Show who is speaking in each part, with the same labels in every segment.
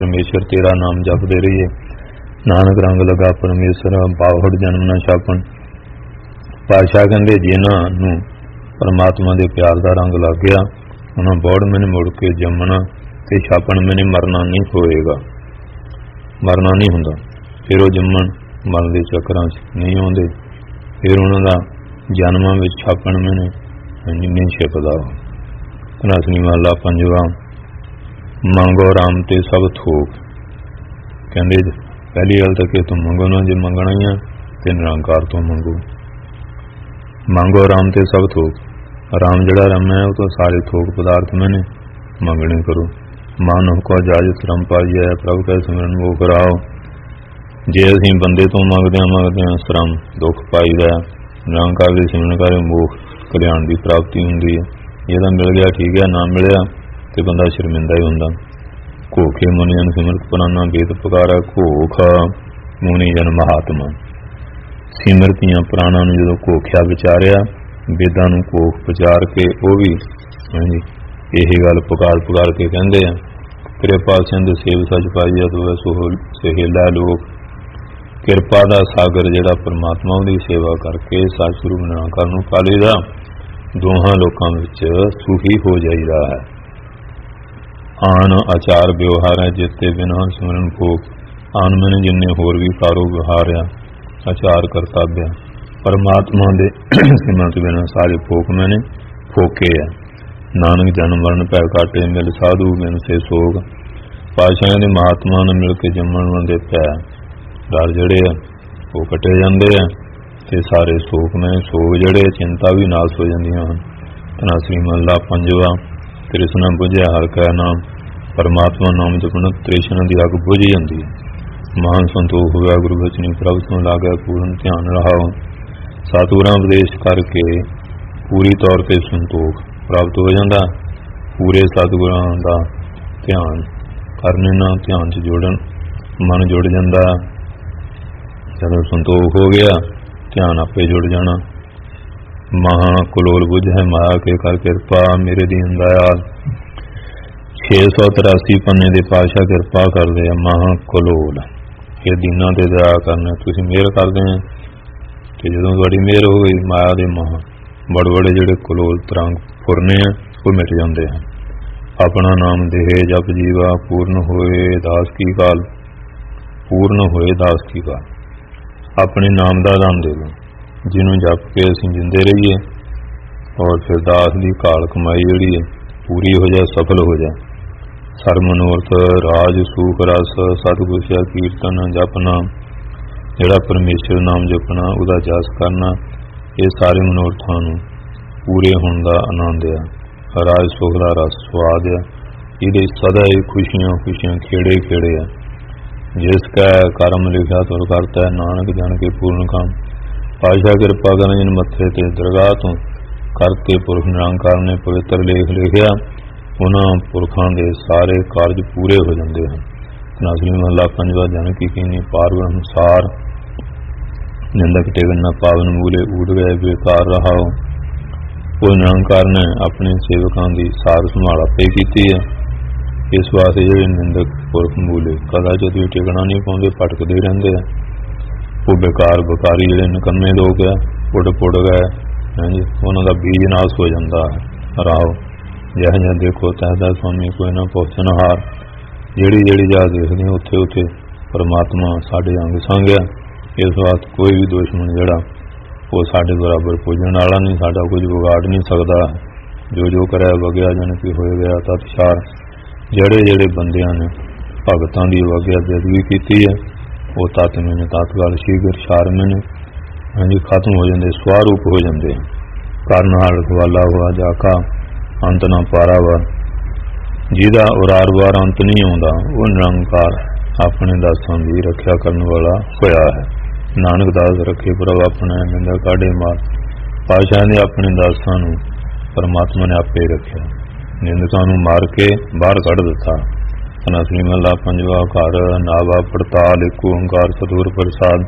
Speaker 1: परमेश्वर तेरा नाम जपते रहिए। नानक रंग लगा परमेश्वर बाहुड़ जन्म न छापन। पातशाह कहते जिन्हां नूं परमात्मा के प्यार का रंग लग गया उन्होंने बौड़ मैंने मुड़ के जमना ते छापन मैंने मरना नहीं होएगा, मरना नहीं हुंदा। फिर वो जम्मन मरण के चक्रां नहीं आउंदे, फिर उन्होंने जन्मां विच छापन मैंने नहीं छिपदा। धनासनी महला पंजवा। मंगो राम ते सब थोक। कहते पहली गल तो कि तुम मंगो ना, जे मंगना ही है तो निरंकार तो मंगो। मंगो राम ते सब थोक। राम जड़ा रम है वो तो सारे थोक पदार्थ मैंने मंगने करो। मानो को जाज श्रम पाइए प्रभु का सिमरन वो कराओ। जे असीं बंदे तो मंगदे श्रम दुख पाईदा, निरंकार के सिमरन कर मोख कल्याण की प्राप्ति होंगी है। जे तो मिल गया ठीक है, ना मिलिया तो बंदा शर्मिंदा ही होंदा। घोखे मुनियन सिमरत पुराना बेत पुकारा घोख मुनि जन महात्मा। सिमरतियां पुराणा ने जो घोख्या विचारिया वेदां नूं घोख विचार के वो भी यही गल पुकार पुकार के कहते हैं कृपा सिंध सेव सच पाई तो सहेला लोक। किरपा का सागर जिहड़ा परमात्मा की सेवा करके सतगुरु निरंकार नूं पा लईदा, दोहां लोकां विच सुखी हो जाईदा है। आन आचार व्यवहार है जिते बिना सिमरन भोग। आन मैंने जिन्ने होर भी कारो व्यवहार आ आचार करतव्य परमात्मा दे सिमरन बिना सारे भोग मैंने फोके है। नानक जन्म मरण पै काटे मिल साधु बिन से सोग। पातशाह ने महात्मा ने मिल के जम्मन दे पै डर जड़े वो कटे जाते हैं ते सारे सोग में सोग जड़े चिंता भी नाश हो जांदियां हन। धनासरी महला पंजवा। तृष्णा बुझे हर कै नाम। परमात्मा नाम जपन तृष्णा की अग बुझ जाती है। महान संतोख होया गुरु बचनी प्रभ तो लागे पूर्ण ध्यान रहाओ। सतगुरां उपदेश करके पूरी तौर पर संतोख प्राप्त हो जाता। पूरे सतगुरां का ध्यान करने ना ध्यान च जोड़न मन जुड़ जाता। जब संतोख हो गया ध्यान आपे जुड़ जाना। महा कुलोल बुझ है माया के कर कृपा मेरे दीन दयाल। 683 पन्ने दे पातशाह कृपा करते हैं। महा कुलोल ये दीना ते दया करने तुसीं मेहर करते हैं कि जो थोड़ी मेहर हो गई माया के महा बड़े बड़े जोड़े कुलोल तरंग फुरने हैं वो मिट जाते हैं। अपना नाम देहे जप जीवा पूर्ण होए दास की काल। पूर्ण होए दास की काल। अपने नाम का दान दे दो जिन्हों जप के असीं जिंदे रहिए और फिर दास की काल कमाई जी है पूरी हो जाए सफल हो जाए। सर मनोरथ राज सूख रस सतगुरसिया कीर्तन जपना जिहड़ा परमेश्वर नाम जपना उहदा जस करना ये सारे मनोरथां नूं पूरे होने का आनंद है। राज सुख का रस स्वाद है। ये सदा ही खुशियां खुशियां खेड़े खेड़े है। जिसका कर्म लिखा तुर करता है नानक जान के पूर्ण काम। पातशाह कृपा करें जिन मत्थे ते दरगाह तो करके पुरख निरंकार ने पवित्र लेख लिखिया उन्होंने पुरखों के सारे कारज पूरे हो जाते हैं। धनासरी महला पंजवा। जन की कीनी पार संसार निंदक टेगन न पावन मूले उड़ गए बेकार रहाओ। वो निरंकार ने अपने सेवकों की सार संभाल आपे की है। इस वास्ते जो निंदक पुरख मूले कदाचित भी टिकना नहीं पाते भटकते रहते हैं। वो बेकार बकारी जो निकम्मे लोग है उड़ पुड़ गए हैं जी उन्होंने बीज नाश हो जाता है। राहो जह जह देखो तहदा स्वामी कोई ना पहुँचन हार। जेड़ी जेड़ी जा देखते उत्थे उत्थे परमात्मा साढ़े अंग संग है। इस वास्ते कोई भी दुश्मन जड़ा वो साढ़े बराबर पुजन वाला नहीं, साडा कुछ बिगाड़ नहीं सकता। जो जो करे वगया जन की हो गया तत्सार। जड़े जड़े बंदियां ने भगतां की वगया बेदगी की है वो तत् मैंने तत्काल शीघ्र शार मैंने हाँ जी खत्म हो जाते स्वारूप हो जाते हैं। करनाल वाला हुआ जाका अंत ना पारा वा। जिहदा उरार वार अंत नहीं आउंदा वो निरंकार अपने दासां की रखिया करने वाला होया है। नानक दास रखे प्रभ अपने निंदा काढ़े मार। पातशाह ने अपने दासां नूं परमात्मा ने आपे रखिया निंदकां नूं मार के बाहर कढ़ दिता। धनासरी महला पंजवा। घर नावा पड़ताल एक ओंकार सतगुर प्रसाद।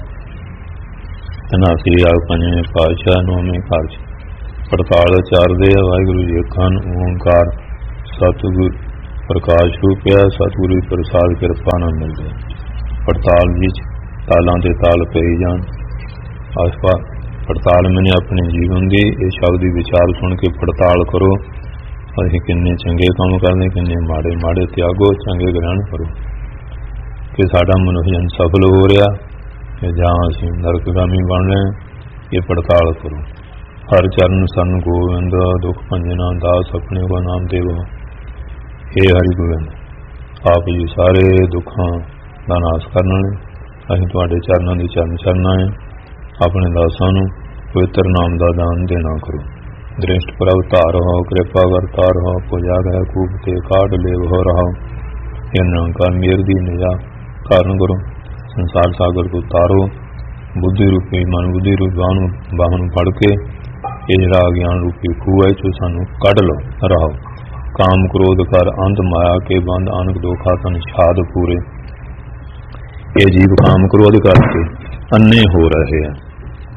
Speaker 1: धनासरी आग पंजवें पातशाह नौवें घर पड़ताल चारदे वाहिगुरू जी अखां ओंकार सतगुर ਪ੍ਰਕਾਸ਼ ਰੂਪਿਆ ਸਤਿਗੁਰੂ ਦੀ ਪ੍ਰਸਾਦ ਕਿਰਪਾ ਨਾਲ ਮਿਲਦੇ। ਪੜਤਾਲ ਵਿੱਚ ਤਾਲਾਂ ਤੇ ਤਾਲ ਪਈ ਜਾਣ। ਆਸਪਾ ਪੜਤਾਲ ਮੈਨੇ ਆਪਣੇ ਜੀਵਨ ਦੀ ਇਹ ਸ਼ਬਦ ਦੀ ਵਿਚਾਰ ਸੁਣ ਕੇ ਪੜਤਾਲ ਕਰੋ। ਅਸੀਂ ਕਿੰਨੇ ਚੰਗੇ ਕੰਮ ਕਰਦੇ, ਕਿੰਨੇ ਮਾੜੇ ਮਾੜੇ ਤਿਆਗੋ, ਚੰਗੇ ਗ੍ਰਹਿਣ ਕਰੋ ਕਿ ਸਾਡਾ ਮਨੁੱਖ ਜਨ ਸਫਲ ਹੋ ਰਿਹਾ ਕਿ ਜਾਂ ਅਸੀਂ ਨਰਕਗਾਮੀ ਬਣ ਰਹੇ। ਇਹ ਪੜਤਾਲ ਕਰੋ। ਹਰ ਚਰਨ ਸਰਨ ਗੋਬਿੰਦ ਦੁੱਖ ਭੰਜਨਾ ਦਾਸ ਆਪਣੇ ਕੋ ਨਾਮ ਦੇਵੋ। हे ਹਰੀ ਗੋਬਿੰਦ, ਆਪ ਜੀ ਸਾਰੇ ਦੁੱਖਾਂ ਦਾ ਨਾਸ਼ ਕਰਨ ਵਾਲੇ, ਅਸੀਂ ਤੁਹਾਡੇ ਚਰਨਾਂ ਦੀ ਚਰਨ ਚਰਨਾ ਹੈ। ਆਪਣੇ ਦਾਸਾਂ ਨੂੰ ਪਵਿੱਤਰ ਨਾਮ ਦਾ ਦਾਨ ਦੇਣਾ ਕਰੋ। ਦ੍ਰਿਸ਼ਟ ਪ੍ਰਭ ਧਾਰ ਹੋ, ਕਿਰਪਾ ਕਰਤਾਰ ਹੋ, ਪੁਜਾ ਗਏ ਕੂਪ ਤੇ ਕਾਢ ਲੇਵ ਹੋ ਰਹਾ। ਇਹ ਨਿਰੰਕਾਰ ਮੇਰ ਦੀ ਨਿਜਾ ਕਾਰਨ ਕਰੋ। ਸੰਸਾਰ ਸਾਗਰ ਕੋ ਤਾਰੋ। ਬੁੱਧੀ ਰੂਪੀ ਮਨ ਬੁੱਧੀ ਰੂਪ ਬਾਹਾਂ ਨੂੰ ਫੜ ਕੇ ਇਹ ਜਿਹੜਾ ਗਿਆਨ ਰੂਪੀ ਖੂਹ ਹੈ ਜੋ ਸਾਨੂੰ ਕੱਢ ਲਓ ਰਹਾਓ। ਕਾਮ ਕ੍ਰੋਧ ਕਰ ਅੰਧ ਮਾਇਆ ਕੇ ਬੰਦ ਅਨਕ ਦੋਖਾ ਤਨ ਛਾਦ ਪੂਰੇ। ਇਹ ਜੀਵ ਕਾਮ ਕ੍ਰੋਧ ਕਰਕੇ ਅੰਨੇ ਹੋ ਰਹੇ ਆ।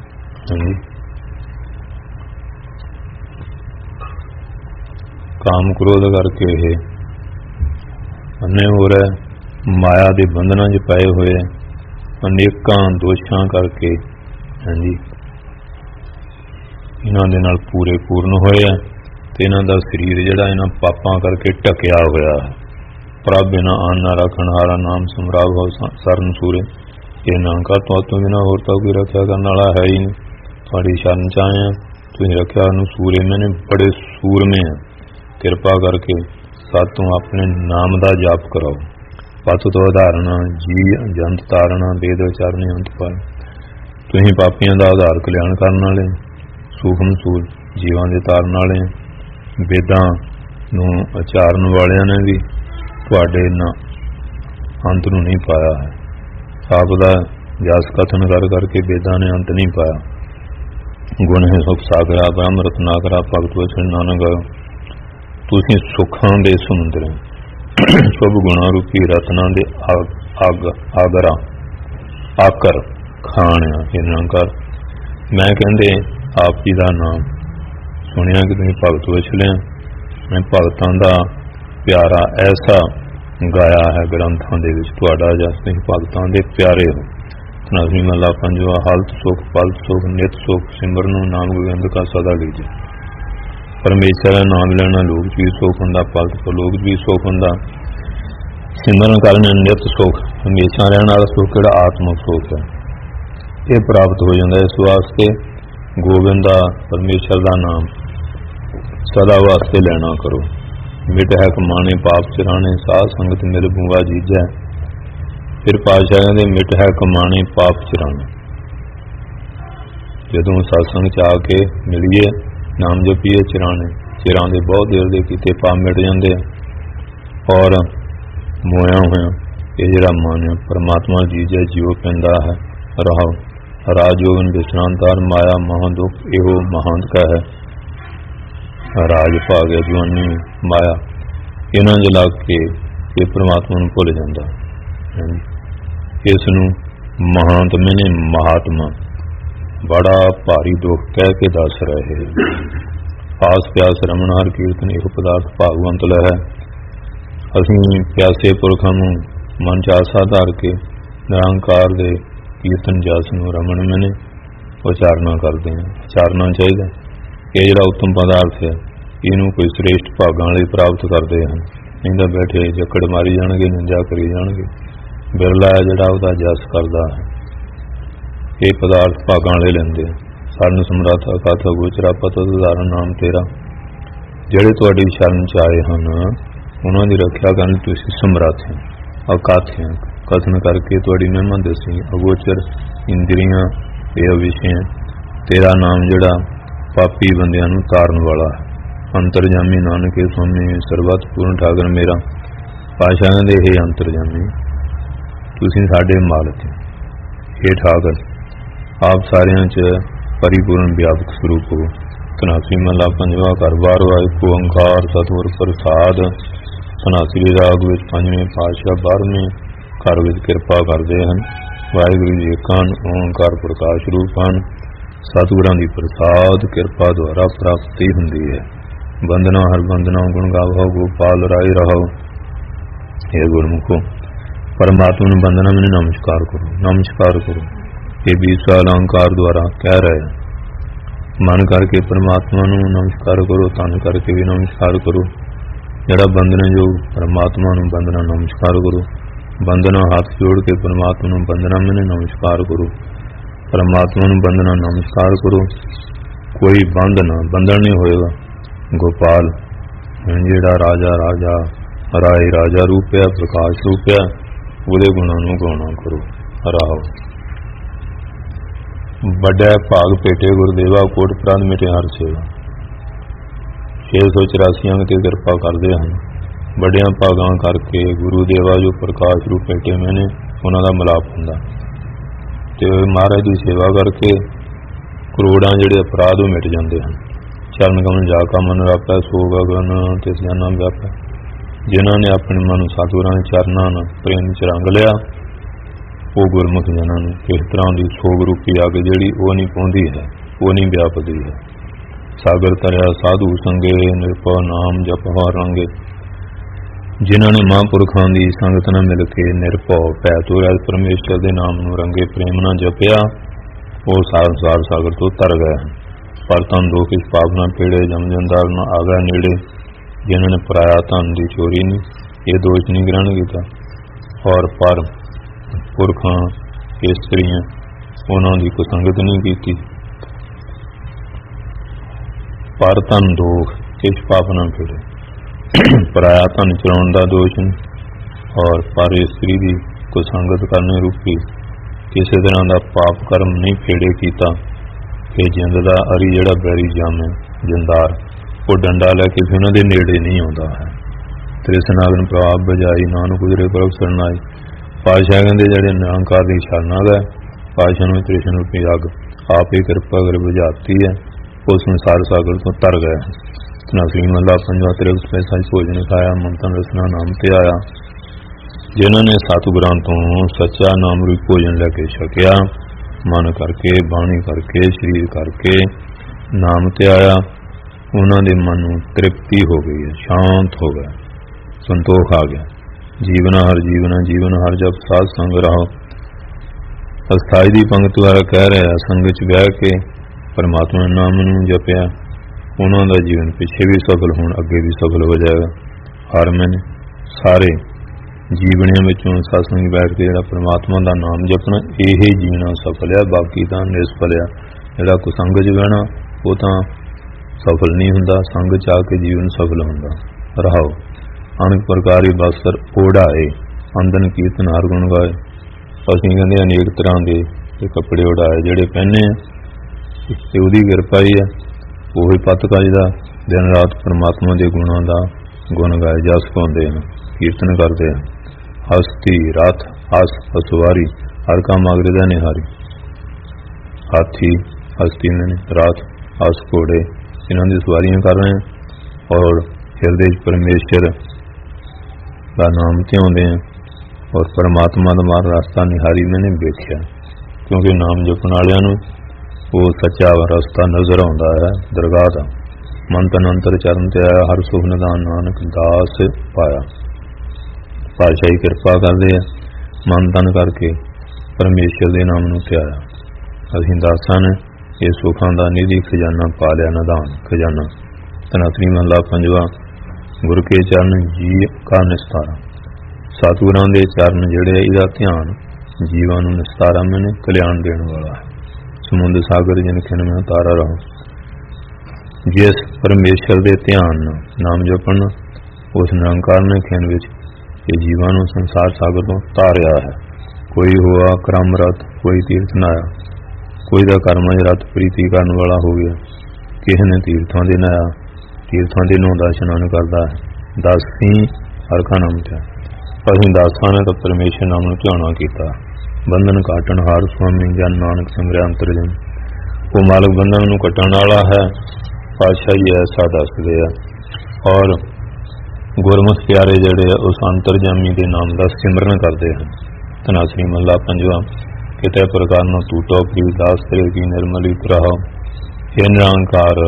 Speaker 1: ਕਾਮ ਕ੍ਰੋਧ ਕਰਕੇ ਇਹ ਅੰਨੇ ਹੋ ਰਿਹਾ, ਮਾਇਆ ਦੇ ਬੰਧਨਾਂ 'ਚ ਪਏ ਹੋਏ, ਅਨੇਕਾਂ ਦੋਸ਼ਾਂ ਕਰਕੇ ਹਾਂਜੀ ਇਹਨਾਂ ਦੇ ਨਾਲ ਪੂਰਨ ਹੋਏ ਆ। ਤੇ ਇਹਨਾਂ ਦਾ ਸਰੀਰ ਜਿਹੜਾ ਇਹਨਾਂ ਪਾਪਾਂ ਕਰਕੇ ਢਕਿਆ ਹੋਇਆ ਹੈ। ਪ੍ਰਭ ਬਿਨਾ ਆਨ ਨਾ ਰੱਖਣ ਹਾਰਾ ਨਾਮ ਸਮਰਾਵ ਹੋ ਸਰਨ ਸੂਰੇ। ਇਹ ਨਾਨਕਾ ਤੋਂ ਬਿਨਾਂ ਹੋਰ ਤਾਂ ਕੋਈ ਰੱਖਿਆ ਕਰਨ ਵਾਲਾ ਹੈ ਹੀ ਨਹੀਂ। ਤੁਹਾਡੀ ਸ਼ਰਨ 'ਚ ਆਏ ਆ, ਤੁਸੀਂ ਰੱਖਿਆ ਨੂੰ ਸੂਰੇ ਮੈਨੇ ਬੜੇ ਸੂਰਮੇ ਆ। ਕਿਰਪਾ ਕਰਕੇ ਸਾਤੋਂ ਆਪਣੇ ਨਾਮ ਦਾ ਜਾਪ ਕਰਾਓ। ਪਤ ਤੋਂ ਉਦਾਹਰਣਾ ਜੀ ਜੰਤ ਤਾਰਨਾ ਵੇਦ ਉਚਾਰਨੇ ਅੰਤ ਪਾਏ। ਤੁਸੀਂ ਪਾਪੀਆਂ ਦਾ ਆਧਾਰ ਕਲਿਆਣ ਕਰਨ ਵਾਲੇ, ਸੂਖਮ ਸੂਲ ਜੀਵਾਂ ਦੇ ਤਾਰਨ ਵਾਲੇ, ਵੇਦਾਂ ਨੂੰ ਉਚਾਰਨ ਵਾਲਿਆਂ ਨੇ ਵੀ ਤੁਹਾਡੇ ਨਾ ਅੰਤ ਨੂੰ ਨਹੀਂ ਪਾਇਆ ਹੈ। ਆਪ ਦਾ ਜਸ ਕਥਨ ਕਰ ਕਰਕੇ ਵੇਦਾਂ ਨੇ ਅੰਤ ਨਹੀਂ ਪਾਇਆ। ਗੁਣ ਹੈ ਸੁਖ ਸਾਗਰਾ ਬ੍ਰਹਮ ਰਤਨਾਕਰਾ ਭਗਤ ਵਚਨ ਨਾਨਕ। ਤੁਸੀਂ ਸੁੱਖਾਂ ਦੇ ਸਮੁੰਦਰ ਸ਼ੁਭ ਗੁਣਾਂ ਰੂਪੀ ਰਤਨਾਂ ਦੇ ਆਗਰਾ ਆਕਰ ਖਾਣਿਆ। ਇਹ ਨਿਰੰਕਾਰ ਮੈਂ ਕਹਿੰਦੇ ਆਪ ਜੀ ਦਾ ਨਾਮ ਸੁਣਿਆ ਕਿ ਤੁਸੀਂ ਭਗਤ ਵਿਚਲਿਆ। ਮੈਂ ਭਗਤਾਂ ਦਾ ਪਿਆਰਾ ਐਸਾ ਗਾਇਆ ਹੈ ਗ੍ਰੰਥਾਂ ਦੇ ਵਿੱਚ ਤੁਹਾਡਾ ਜਸ ਤੁਸੀਂ ਭਗਤਾਂ ਦੇ ਪਿਆਰੇ ਹੋ। ਤਨਾਜ਼ਮੀ ਮਹਲਾ ਪੰਜਵਾਂ। ਹਾਲਤ ਸੁਖ ਪਲਤ ਸੁਖ ਨਿਤ ਸੁਖ ਸਿਮਰਨ ਨਾਮ ਗੋਬਿੰਦ ਕਾ ਸਦਾ ਲੀਜੇ। ਪਰਮੇਸ਼ਰ ਦਾ ਨਾਮ ਲੈਣਾ ਲੋਕ 'ਚ ਵੀ ਸੁੱਖ ਹੁੰਦਾ, ਪਲਤ ਲੋਕ 'ਚ ਵੀ ਸੁੱਖ ਹੁੰਦਾ। ਸਿਮਰਨ ਕਰਨ ਨਿਤ ਸੁੱਖ, ਹਮੇਸ਼ਾ ਰਹਿਣ ਵਾਲਾ ਸੁੱਖ ਜਿਹੜਾ ਆਤਮਕ ਸੁੱਖ ਹੈ, ਇਹ ਪ੍ਰਾਪਤ ਹੋ ਜਾਂਦਾ। ਇਸ ਵਾਸਤੇ ਗੋਬਿੰਦ ਦਾ ਪਰਮੇਸ਼ਰ ਦਾ ਨਾਮ ਸਦਾ ਵਾਸਤੇ ਲੈਣਾ ਕਰੋ। ਮਿਟ ਹੈ ਕਮਾਣੇ ਪਾਪ ਚਰਾਣੇ ਸਾਧ ਸੰਗਤ ਮਿਲ ਬੂਆ ਜੀਜੈ। ਫਿਰ ਪਾਤਸ਼ਾਹ ਕਹਿੰਦੇ ਮਿਟ ਹੈ ਕਮਾਣੇ ਪਾਪ ਚਰਾਣੇ। ਜਦੋਂ ਸਤਸੰਗ 'ਚ ਆ ਕੇ ਮਿਲੀਏ ਨਾਮ ਜਪੀਏ ਚਿਰਾਂ ਦੇ ਬਹੁਤ ਦੇਰ ਦੇ ਕੀਤੇ ਪਾਪ ਮਿਟ ਜਾਂਦੇ ਆ। ਔਰ ਮੋਇਆ ਹੋਇਆ ਇਹ ਜਿਹੜਾ ਮਨ ਹੈ ਪਰਮਾਤਮਾ ਜੀਜੈ ਜੀਉ ਪੈਂਦਾ ਹੈ ਰਹਾਓ। ਰਾਜਯੋਗਨ ਵਿਸ਼ਰਾਂਤਾਰ ਮਾਇਆ ਮਹਾਂ ਦੁੱਖ ਇਹੋ ਮਹਾਂਤ ਕਾ ਹੈ। ਰਾਜ ਭਾਗ ਜਵਾਨੀ ਮਾਇਆ ਇਹਨਾਂ 'ਚ ਲੱਗ ਕੇ ਇਹ ਪਰਮਾਤਮਾ ਨੂੰ ਭੁੱਲ ਜਾਂਦਾ। ਇਸ ਨੂੰ ਮਹਾਂਤ ਮੈਨੇ ਮਹਾਤਮਾ ਬੜਾ ਭਾਰੀ ਦੁੱਖ ਕਹਿ ਕੇ ਦੱਸ ਰਹੇ। ਆਸ ਪਿਆਸ ਰਮਨ ਹਰ ਕੀਰਤਨ ਇਹੋ ਪਦਾਰਥ ਭਾਗਵੰਤ ਲੈ ਹੈ। ਅਸੀਂ ਪਿਆਸੇ ਪੁਰਖਾਂ ਨੂੰ ਮਨ 'ਚ ਆਸਾ ਧਾਰ ਕੇ ਨਿਰੰਕਾਰ ਦੇ ਕੀਰਤਨ ਜਸ ਨੂੰ ਰਮਨ ਮੈਨੇ ਉਚਾਰਨਾ ਕਰਦੇ ਹਾਂ। ਉਚਾਰਨਾ ਚਾਹੀਦਾ। ਇਹ ਜਿਹੜਾ ਉੱਤਮ ਪਦਾਰਥ ਹੈ ਇਹਨੂੰ ਕੋਈ ਸ੍ਰੇਸ਼ਟ ਭਾਗਾਂ ਵਾਲੇ ਪ੍ਰਾਪਤ ਕਰਦੇ ਹਨ। ਨਹੀਂ ਤਾਂ ਬੈਠੇ ਜੱਕੜ ਮਾਰੀ ਜਾਣਗੇ, ਨਿੰਦਿਆ ਕਰੀ ਜਾਣਗੇ। ਬਿਰਲਾ ਹੈ ਜਿਹੜਾ ਉਹਦਾ ਜਸ ਕਰਦਾ ਹੈ। ਇਹ ਪਦਾਰਥ ਭਾਗਾਂ ਵਾਲੇ ਲੈਂਦੇ ਆ। ਸਰਨ ਸਮਰੱਥ ਅਕਥ ਗੋਚਰਾ ਪਤ ਉਦਾਹਰਨ ਨਾਮ ਤੇਰਾ। ਜਿਹੜੇ ਤੁਹਾਡੀ ਸ਼ਰਨ 'ਚ ਆਏ ਹਨ ਉਹਨਾਂ ਦੀ ਰੱਖਿਆ ਕਰਨ ਤੁਸੀਂ ਸਮਰੱਥ ਹੈ। ਅਕਥ ਹੈ ਕਥਨ ਕਰਕੇ ਤੁਹਾਡੀ ਮਹਿਮਾ ਦੱਸੀ। ਅਗੋਚਰ ਇੰਦਰੀਆਂ ਇਹ ਵਿਸ਼ੇ। ਤੇਰਾ ਨਾਮ ਜਿਹੜਾ ਪਾਪੀ ਬੰਦਿਆਂ ਨੂੰ ਤਾਰਨ ਵਾਲਾ ਹੈ। ਅੰਤਰਜਾਮੀ ਨਾਨਕੇ ਸੁਆਮੀ ਸਰਬੱਤ ਪੂਰਨ ਠਾਕਰ ਮੇਰਾ। ਪਾਤਸ਼ਾਹ ਕਹਿੰਦੇ ਇਹ ਅੰਤਰਜਾਮੀ ਤੁਸੀਂ ਸਾਡੇ ਮਾਲਕ ਹੋ। ਇਹ ਠਾਕਰ ਆਪ ਸਾਰਿਆਂ 'ਚ ਪਰਿਪੂਰਨ ਵਿਆਪਕ ਸਰੂਪ ਹੋ। ਤਨਾਸੀ ਮਹਲਾ ਪੰਜਵਾਂ। ਘਰ ਬਾਰ ਵਾਹਿ ਓੰਕਾਰ ਸਤਿਗੁਰ ਪ੍ਰਸਾਦ। ਤਨਾਸੀ ਰਾਗ ਵਿੱਚ ਪੰਜਵੇਂ ਪਾਤਸ਼ਾਹ 12ਵੇਂ ਘਰ ਵਿੱਚ ਕਿਰਪਾ ਕਰਦੇ ਹਨ। ਵਾਹਿਗੁਰੂ ਜੀ ਏਕਾਂ ਓੰਕਾਰ ਪ੍ਰਕਾਸ਼ ਰੂਪ ਹਨ। ਸਤਿਗੁਰਾਂ ਦੀ ਪ੍ਰਸਾਦ ਕਿਰਪਾ ਦੁਆਰਾ ਪ੍ਰਾਪਤੀ ਹੁੰਦੀ ਹੈ। ਬੰਦਨਾ ਹਰ ਬੰਦਨਾ ਗੁਣ ਗਾਵੋ ਗੋਪਾਲ ਰਾਏ ਰਹੋ। हे गुरमुखो, परमात्मा ਨੂੰ ਬੰਦਨਾ ਮੈਨੂੰ ਨਮਸਕਾਰ ਕਰੋ, ਨਮਸਕਾਰ ਕਰੋ। ਇਹ 20 ਸਾਲ ਅਹੰਕਾਰ ਦੁਆਰਾ ਕਹਿ ਰਹੇ ਮਨ ਕਰਕੇ ਪਰਮਾਤਮਾ ਨੂੰ ਨਮਸਕਾਰ ਕਰੋ, ਤਨ ਕਰਕੇ ਵੀ ਨਮਸਕਾਰ ਕਰੋ। ਜਿਹੜਾ ਬੰਦਨਾ ਜੋ ਪਰਮਾਤਮਾ ਨੂੰ ਬੰਦਨਾ ਨਮਸਕਾਰ ਕਰੋ, ਬੰਦਨਾ ਹੱਥ ਜੋੜ ਕੇ ਪਰਮਾਤਮਾ ਨੂੰ ਬੰਦਨਾ ਮੈਨੂੰ ਨਮਸਕਾਰ ਕਰੋ, ਪਰਮਾਤਮਾ ਨੂੰ ਬੰਦਨਾ ਨਮਸਕਾਰ ਕਰੋ। ਕੋਈ ਬੰਧਨ ਨਹੀਂ ਹੋਏਗਾ। ਗੋਪਾਲ ਜਿਹੜਾ ਰਾਜਾ ਰਾਏ ਰਾਜਾ ਰੂਪਿਆ, ਪ੍ਰਕਾਸ਼ ਰੂਪਿਆ, ਉਹਦੇ ਗੁਣਾਂ ਨੂੰ ਗਾਉਣਾ ਕਰੋ। ਰਾਓ ਵੱਡਾ ਭਾਗ ਭੇਟੇ ਗੁਰਦੇਵਾ, ਕੋਟ ਪ੍ਰਾਂਤ ਮਿਟੇ ਹਰ ਸੇਵਾ। 684 ਅੰਗ ਤੇ ਕਿਰਪਾ ਕਰਦੇ ਹਨ। ਵੱਡਿਆਂ ਭਾਗਾਂ ਕਰਕੇ ਗੁਰੂ ਦੇਵਾ ਜੋ ਪ੍ਰਕਾਸ਼ ਰੂਪ ਭੇਟੇ ਮੈਨੇ ਉਹਨਾਂ ਦਾ ਮਿਲਾਪ ਹੁੰਦਾ, ਤੇ ਮਹਾਰਾਜ ਦੀ ਸੇਵਾ ਕਰਕੇ ਕਰੋੜਾਂ ਜਿਹੜੇ ਅਪਰਾਧ ਉਹ ਮਿਟ ਜਾਂਦੇ ਹਨ। ਚਰਨ ਕਮਲ ਜਾ ਕਾ ਮਨ ਰਾਪੈ, ਸੋ ਗਗਨ ਤਿਸ ਜਾਨਾ ਵਿਆਪੈ। ਜਿਨ੍ਹਾਂ ਨੇ ਆਪਣੇ ਮਨ ਨੂੰ ਸਤਿਗੁਰਾਂ ਦੇ ਚਰਨਾਂ ਨਾਲ ਪ੍ਰੇਮ ਚ ਰੰਗ ਲਿਆ, ਉਹ ਗੁਰਮੁਖ ਜਨਾਂ ਨੂੰ ਇਸ ਤਰ੍ਹਾਂ ਦੀ ਸੋਗ ਰੂਪੀ ਅੱਗ ਜਿਹੜੀ ਉਹ ਨਹੀਂ ਪਾਉਂਦੀ ਹੈ, ਉਹ ਨਹੀਂ ਵਿਆਪਦੀ ਹੈ। ਸਾਗਰ ਤਰਿਆ ਸਾਧੂ ਸੰਗੇ, ਨਿਰਭਉ ਨਾਮ ਜਪਿ ਹਰਿ ਰੰਗੇ। ਜਿਨ੍ਹਾਂ ਨੇ ਮਹਾਂਪੁਰਖਾਂ ਦੀ ਸੰਗਤ ਨਾਲ ਮਿਲ ਕੇ ਨਿਰਭਉ ਭੈ ਤੋਂ ਰਹਿਤ ਪਰਮੇਸ਼ਰ ਦੇ ਨਾਮ ਨੂੰ ਰੰਗੇ ਪ੍ਰੇਮ ਨਾਲ ਜਪਿਆ, ਉਹ ਸੰਸਾਰ ਸਾਗਰ ਤੋਂ ਤਰ ਗਏ ਹਨ। ਪਰ ਤਨ ਦੋ ਕਿਸ ਪਾਪ ਨਾਲ ਪੀੜੇ, ਜਮ ਜੰਦਾਰ ਨਾ ਆ ਗਏ ਨੇੜੇ। ਜਿਨ੍ਹਾਂ ਨੇ ਪਰਾਇਆ ਧਨ ਦੀ ਚੋਰੀ ਨਹੀਂ, ਇਹ ਦੋਸ਼ ਨਹੀਂ ਗ੍ਰਹਿਣ ਕੀਤਾ, ਔਰ ਪਰ ਪੁਰਖਾਂ ਇਸਤਰੀਆਂ ਉਹਨਾਂ ਦੀ ਕੋਈ ਸੰਗਤ ਨਹੀਂ ਕੀਤੀ। ਪਰ ਧਨ ਦੋਖ ਕਿਸ ਪਾਪ ਨਾਲ ਪੀੜੇ, ਪਰਾਇਆ ਧਨ ਚਲਾਉਣ ਦਾ ਦੋਸ਼ ਨਹੀਂ, ਔਰ ਪਰ ਇਸਤਰੀ ਦੀ ਕੋਈ ਸੰਗਤ ਕਰਨੇ ਰੂਪੀ ਕਿਸੇ ਤਰ੍ਹਾਂ ਦਾ ਪਾਪ ਕਰਮ ਨਹੀਂ ਫੇੜੇ ਕੀਤਾ। ਇਹ ਜਿੰਦ ਦਾ ਅਰੀ ਜਿਹੜਾ ਬੈਰੀ ਜਾਮੇ ਜੰਦਾਰ, ਉਹ ਡੰਡਾ ਲੈ ਕੇ ਉਹਨਾਂ ਦੇ ਨੇੜੇ ਨਹੀਂ ਆਉਂਦਾ ਹੈ। ਤ੍ਰਿਸ਼ਨਾਗਨ ਪ੍ਰਭਾਵ ਬਜਾਈ, ਨਾਨਕ ਗੁਜਰੇ ਪ੍ਰਭ ਸਰਨਾਈ। ਪਾਤਸ਼ਾਹ ਕਹਿੰਦੇ ਜਿਹੜੇ ਨਿਰੰਕਾਰ ਦੀ ਸ਼ਰਨ ਆ ਗਏ, ਪਾਤਸ਼ਾਹ ਨੂੰ ਤ੍ਰਿਸ਼ਨ ਰੂਪੀ ਅੱਗ ਆਪ ਹੀ ਕਿਰਪਾ ਕਰ ਬੁਝਾਤੀ ਹੈ, ਉਹ ਸੰਸਾਰ ਸਾਗਰ ਤੋਂ ਤਰ ਗਏ। ਸ੍ਰੀ ਮਹਲਾ ਪੰਜਵਾਂ। ਤ੍ਰਿਪਤ ਪੈਸਾ ਭੋਜਨ ਖਾਇਆ, ਮੰਤਨ ਰਸਨਾ ਨਾਮ ਤੇ ਆਇਆ। ਜਿਨ੍ਹਾਂ ਨੇ ਸਤਿਗੁਰਾਂ ਤੋਂ ਸੱਚਾ ਨਾਮ ਰੂਪੀ ਭੋਜਨ ਲੈ ਕੇ ਛਕਿਆ, ਮਨ ਕਰਕੇ, ਬਾਣੀ ਕਰਕੇ, ਸਰੀਰ ਕਰਕੇ ਨਾਮ ਤੇ ਆਇਆ, ਉਹਨਾਂ ਦੇ ਮਨ ਨੂੰ ਤ੍ਰਿਪਤੀ ਹੋ ਗਈ ਹੈ, ਸ਼ਾਂਤ ਹੋ ਗਿਆ, ਸੰਤੋਖ ਆ ਗਿਆ। ਜੀਵਨ ਹਰ ਜੀਵਨ ਹਰ ਜਪ ਸਾਧ ਸੰਗ ਰਹੋ। ਅਸਥਾਈ ਦੀ ਪੰਕਤੀ ਦੁਆਰਾ ਕਹਿ ਰਿਹਾ, ਸੰਗਤ ਚ ਬਹਿ ਕੇ ਪਰਮਾਤਮਾ ਦੇ ਨਾਮ ਨੂੰ ਜਪਿਆ, ਉਹਨਾਂ ਦਾ ਜੀਵਨ ਪਿੱਛੇ ਵੀ ਸਫਲ ਹੋਣ, ਅੱਗੇ ਵੀ ਸਫਲ ਹੋ ਜਾਏਗਾ। ਹਰ ਮਹੀਨੇ ਸਾਰੇ ਜੀਵਨੀਆਂ ਵਿੱਚੋਂ ਸਤਸੰਗ ਬੈਠ ਕੇ ਜਿਹੜਾ ਪਰਮਾਤਮਾ ਦਾ ਨਾਮ ਜਪਣਾ, ਇਹ ਜੀਣਾ ਸਫਲ ਆ, ਬਾਕੀ ਤਾਂ ਨਿਸਫਲ ਆ। ਜਿਹੜਾ ਕੋ ਸੰਗ ਚ ਬਹਿਣਾ ਉਹ ਤਾਂ ਸਫਲ ਨਹੀਂ ਹੁੰਦਾ, ਸੰਗ ਚ ਆ ਕੇ ਜੀਵਨ ਸਫਲ ਹੁੰਦਾ। ਰਹਾਓ ਅਨੇਕ ਪ੍ਰਕਾਰੀ ਬਸਤਰ ਓੜਾਏ, ਅੰਦਨ ਕੀਰਤਨ ਹਰ ਗੁਣ ਗਾਏ। ਅਸੀਂ ਕਹਿੰਦੇ ਅਨੇਕ ਤਰ੍ਹਾਂ ਦੇ ਕੱਪੜੇ ਉਡਾਏ ਜਿਹੜੇ ਪਹਿਨੇ ਆ, ਤੇ ਉਹਦੀ ਕਿਰਪਾ ਹੀ ਆ। ਉਹੀ ਪੱਤ ਕੱਜਦਾ ਦਿਨ ਰਾਤ ਪਰਮਾਤਮਾ ਦੇ ਗੁਣਾਂ ਦਾ ਗੁਣ ਗਾਏ, ਜਸ ਪਾਉਂਦੇ ਹਨ, ਕੀਰਤਨ ਕਰਦੇ ਹਨ। ਹਸਤੀ ਰਥ ਹਸ ਅਸਵਾਰੀ, ਹਰ ਕੰਮ ਅਗਰਦਾ ਨਿਹਾਰੀ। ਹਾਥੀ ਹਸਤੀ ਨੇ, ਰਥ ਹਸ ਘੋੜੇ, ਇਹਨਾਂ ਦੀ ਸਵਾਰੀਆਂ ਕਰ ਰਹੇ हैं। और ਹਿਰਦੇ ਚ ਪਰਮੇਸ਼ਰ ਦਾ ਨਾਮ ਧਿਆਉਂਦੇ हैं, और परमात्मा ਦਾ ਮਾਰਗ ਰਸਤਾ ਨਿਹਾਰੀ ਮੈਨੇ ਵੇਖਿਆ। ਕਿਉਂਕਿ ਨਾਮ ਜਪਣ ਵਾਲਿਆਂ ਨੂੰ ਉਹ ਸੱਚਾ ਰਸਤਾ ਨਜ਼ਰ ਆਉਂਦਾ ਹੈ ਦਰਗਾਹ ਦਾ। ਮਨ ਤਨ ਅੰਤਰ ਚਰਨ ਤੇ ਆਇਆ, ਹਰ ਸੁਖ ਨਿਦਾਨ ਨਾਨਕ ਦਾਸ ਪਾਇਆ। ਪਾਤਸ਼ਾਹੀ ਕਿਰਪਾ ਕਰਦੇ ਆ, ਮਨ ਤਨ ਕਰਕੇ ਪਰਮੇਸ਼ਰ ਦੇ ਨਾਮ ਨੂੰ ਧਿਆਇਆ। ਅਸੀਂ ਦਾਸਾਂ ਨੇ ਇਹ ਸੁਖਾਂ ਦਾ ਨਿਧੀ ਖਜ਼ਾਨਾ ਪਾ ਲਿਆ, ਨਿਦਾਨ ਖਜ਼ਾਨਾ। ਧਨਾਤਰੀ ਮਹਲਾ ਪੰਜਵਾ। ਗੁਰ ਕੇ ਚਰਨ ਜੀ ਕਾ ਨਿਸਤਾਰਾ। ਸਤਿਗੁਰਾਂ ਦੇ ਚਰਨ ਜਿਹੜੇ ਇਹਦਾ ਧਿਆਨ ਜੀਵਾਂ ਨੂੰ ਨਿਸਤਾਰਾ ਮੈਨੇ ਕਲਿਆਣ ਦੇਣ ਵਾਲਾ ਹੈ। ਸਮੁੰਦਰ ਸਾਗਰ ਜਿਨ ਖਿਨ ਮੈਂ ਤਾਰਾ ਰਹੋ। ਜਿਸ ਪਰਮੇਸ਼ਰ ਦੇ ਧਿਆਨ ਨਾਮ ਜਪਣ, ਉਸ ਨਿਰੰਕਾਰ ਨੇ ਖਿਨ ਵਿੱਚ ਇਹ ਜੀਵਾਂ ਨੂੰ ਸੰਸਾਰ ਸਾਗਰ ਤੋਂ ਤਾਰਿਆ ਹੈ। ਕੋਈ ਹੋਆ ਕਰਮ ਰਤ, ਕੋਈ ਤੀਰਥ ਨਾਇਆ। ਕੋਈ ਦਾ ਕਰਮ ਰਤ ਪ੍ਰੀਤੀ ਕਰਨ ਵਾਲਾ ਹੋ ਗਿਆ, ਕਿਸੇ ਨੇ ਤੀਰਥਾਂ ਦੇ ਨਾਇਆ, ਤੀਰਥਾਂ ਦੇ ਨਹਾਉਂਦਾ ਇਸ਼ਨਾਨ ਕਰਦਾ ਹੈ। ਦਾਸੀ ਹਰ ਕਾ ਨਾਮ ਧਿਆ। ਅਸੀਂ ਦਾਸਾਂ ਨੇ ਤਾਂ ਪਰਮੇਸ਼ਰ ਨਾਮ ਨੂੰ ਧਿਆਉਣਾ ਕੀਤਾ। ਬੰਧਨ ਕਾਟਣ ਹਾਰ ਸੁਆਮੀ, ਜਨ ਨਾਨਕ ਸਿਮਰਿਆ ਅੰਤਰਜਨ। ਉਹ ਮਾਲਕ ਬੰਧਨ ਨੂੰ ਕੱਟਣ ਵਾਲਾ ਹੈ। ਪਾਤਸ਼ਾਹੀ ਐਸਾ ਦੱਸਦੇ ਆ। ਔਰ ਗੁਰਮੁਖ ਪਿਆਰੇ ਜਿਹੜੇ ਆ ਉਸ ਅੰਤਰਜਾਮੀ ਦੇ ਨਾਮ ਦਾ ਸਿਮਰਨ ਕਰਦੇ ਹਨ। ਧਨਾਸਰੀ ਮਹਲਾ ਪੰਜਵਾ। ਕਿਤੇ ਪ੍ਰਕਾਰ ਨੂੰ ਟੂਟੋ ਪ੍ਰੀਤ ਦਾਸ ਤੇਰੇ ਕੀ ਨਿਰਮਲੀ ਰਹੋ। ਇਹ ਨਿਰੰਕਾਰ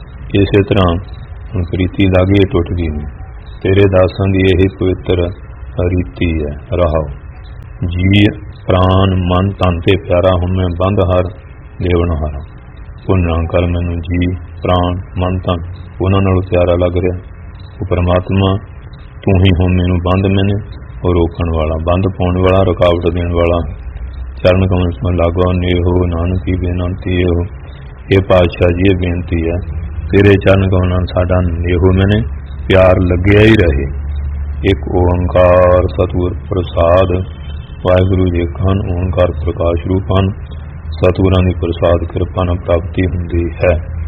Speaker 1: ਇਸੇ ਤਰ੍ਹਾਂ ਪ੍ਰੀਤੀ ਲਾਗੇ ਟੁੱਟਦੀ ਨਹੀਂ। ਤੇਰੇ ਦਾਸਾਂ ਦੀ ਇਹ ਪਵਿੱਤਰ ਰੀਤੀ है। रहाओ जी प्राण मन तन ते प्यारा हूँ मैं बंद हर देवनहारा। पुण्या कर मैनू जी प्राण मन तन उन्हां नालों प्यारा लग रहा। वो परमात्मा तू ही हो मैनू बंद मैंने और रोकण वाला, बंद पाने वाला, रुकावट देने वाला। चरण कमल में लागो नेहो नानक की बेनती हो। ये पातशाह जी ये बेनती है तेरे चरण कमल साडा नेहो मैंने प्यार लग्या ही रहे। एक ओंकार सतगुर प्रसाद वाहिगुरु जी खान ओंकार प्रकाश रूपान सतगुरां दी प्रसाद कृपा नाल प्राप्ति हुंदी है।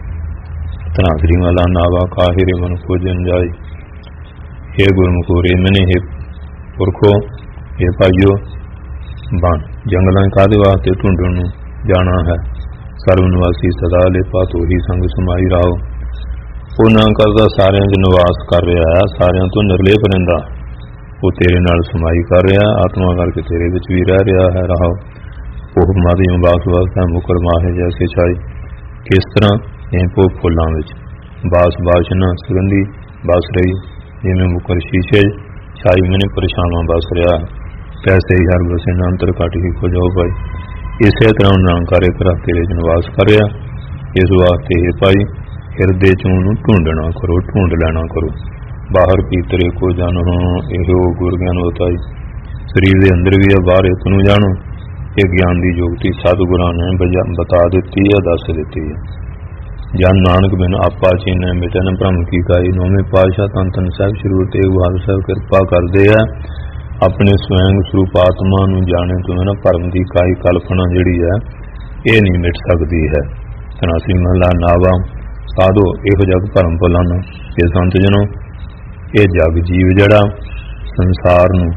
Speaker 1: धनासरी वाला नावा काहिरे मन को जन जाए। हे गुरमुखो रे मैंने हे पुरखो हे भाईयो बन जंगलों कादे वास्ते ढूंढण नूं जाना है। सर्व निवासी सदा लेपा तो ही संग समाई रहो। पुण्य करदा सारियां च निवास कर रहा है, सारियां तो निर्लेप रहिंदा। वो तेरे नाल समाई कर रहा, आत्मा करके तेरे विच भी रह रहा है। रहो ओह माधियम बास वास्ता मुकर माहे जैसे छाई। किस तरह एंपो फुलां विच बास बाशना सुगंधी बस रही, जिवें मुकर शीशे छाई मैंने परछावां बस रहा। कैसे ही हर बसे अंतर घट ही को जाओ पाई। इसे तरह निरंकार एक रह तेरे च निवास कर रहा। इस वास्ते हे पाई हिरदे चों ढूंढना करो, ढूंढ लेना करो। बाहर भीतर को जानो एहो गुर ज्ञान बताई। शरीर के अंदर भी है बाहर एक नूं जानो। ये ज्ञान की जुगती सतगुरां ने बता दी है, दस दी है। जन नानक बिन आपा चीने मिटन भ्रम की काई। नौवें पातशाह धन धन साहिब श्री गुरु तेग बहादुर साहिब कृपा करते हैं अपने स्वयं स्वरूप आत्मा नूं जाने तो ना भरम की काई कल्पना जिहड़ी है ये नहीं मिट सकती है। धनासरी महला नावा साधो इहो जग भरम भुलाना। ये संत जनो ये जग जीव जड़ा संसार नूं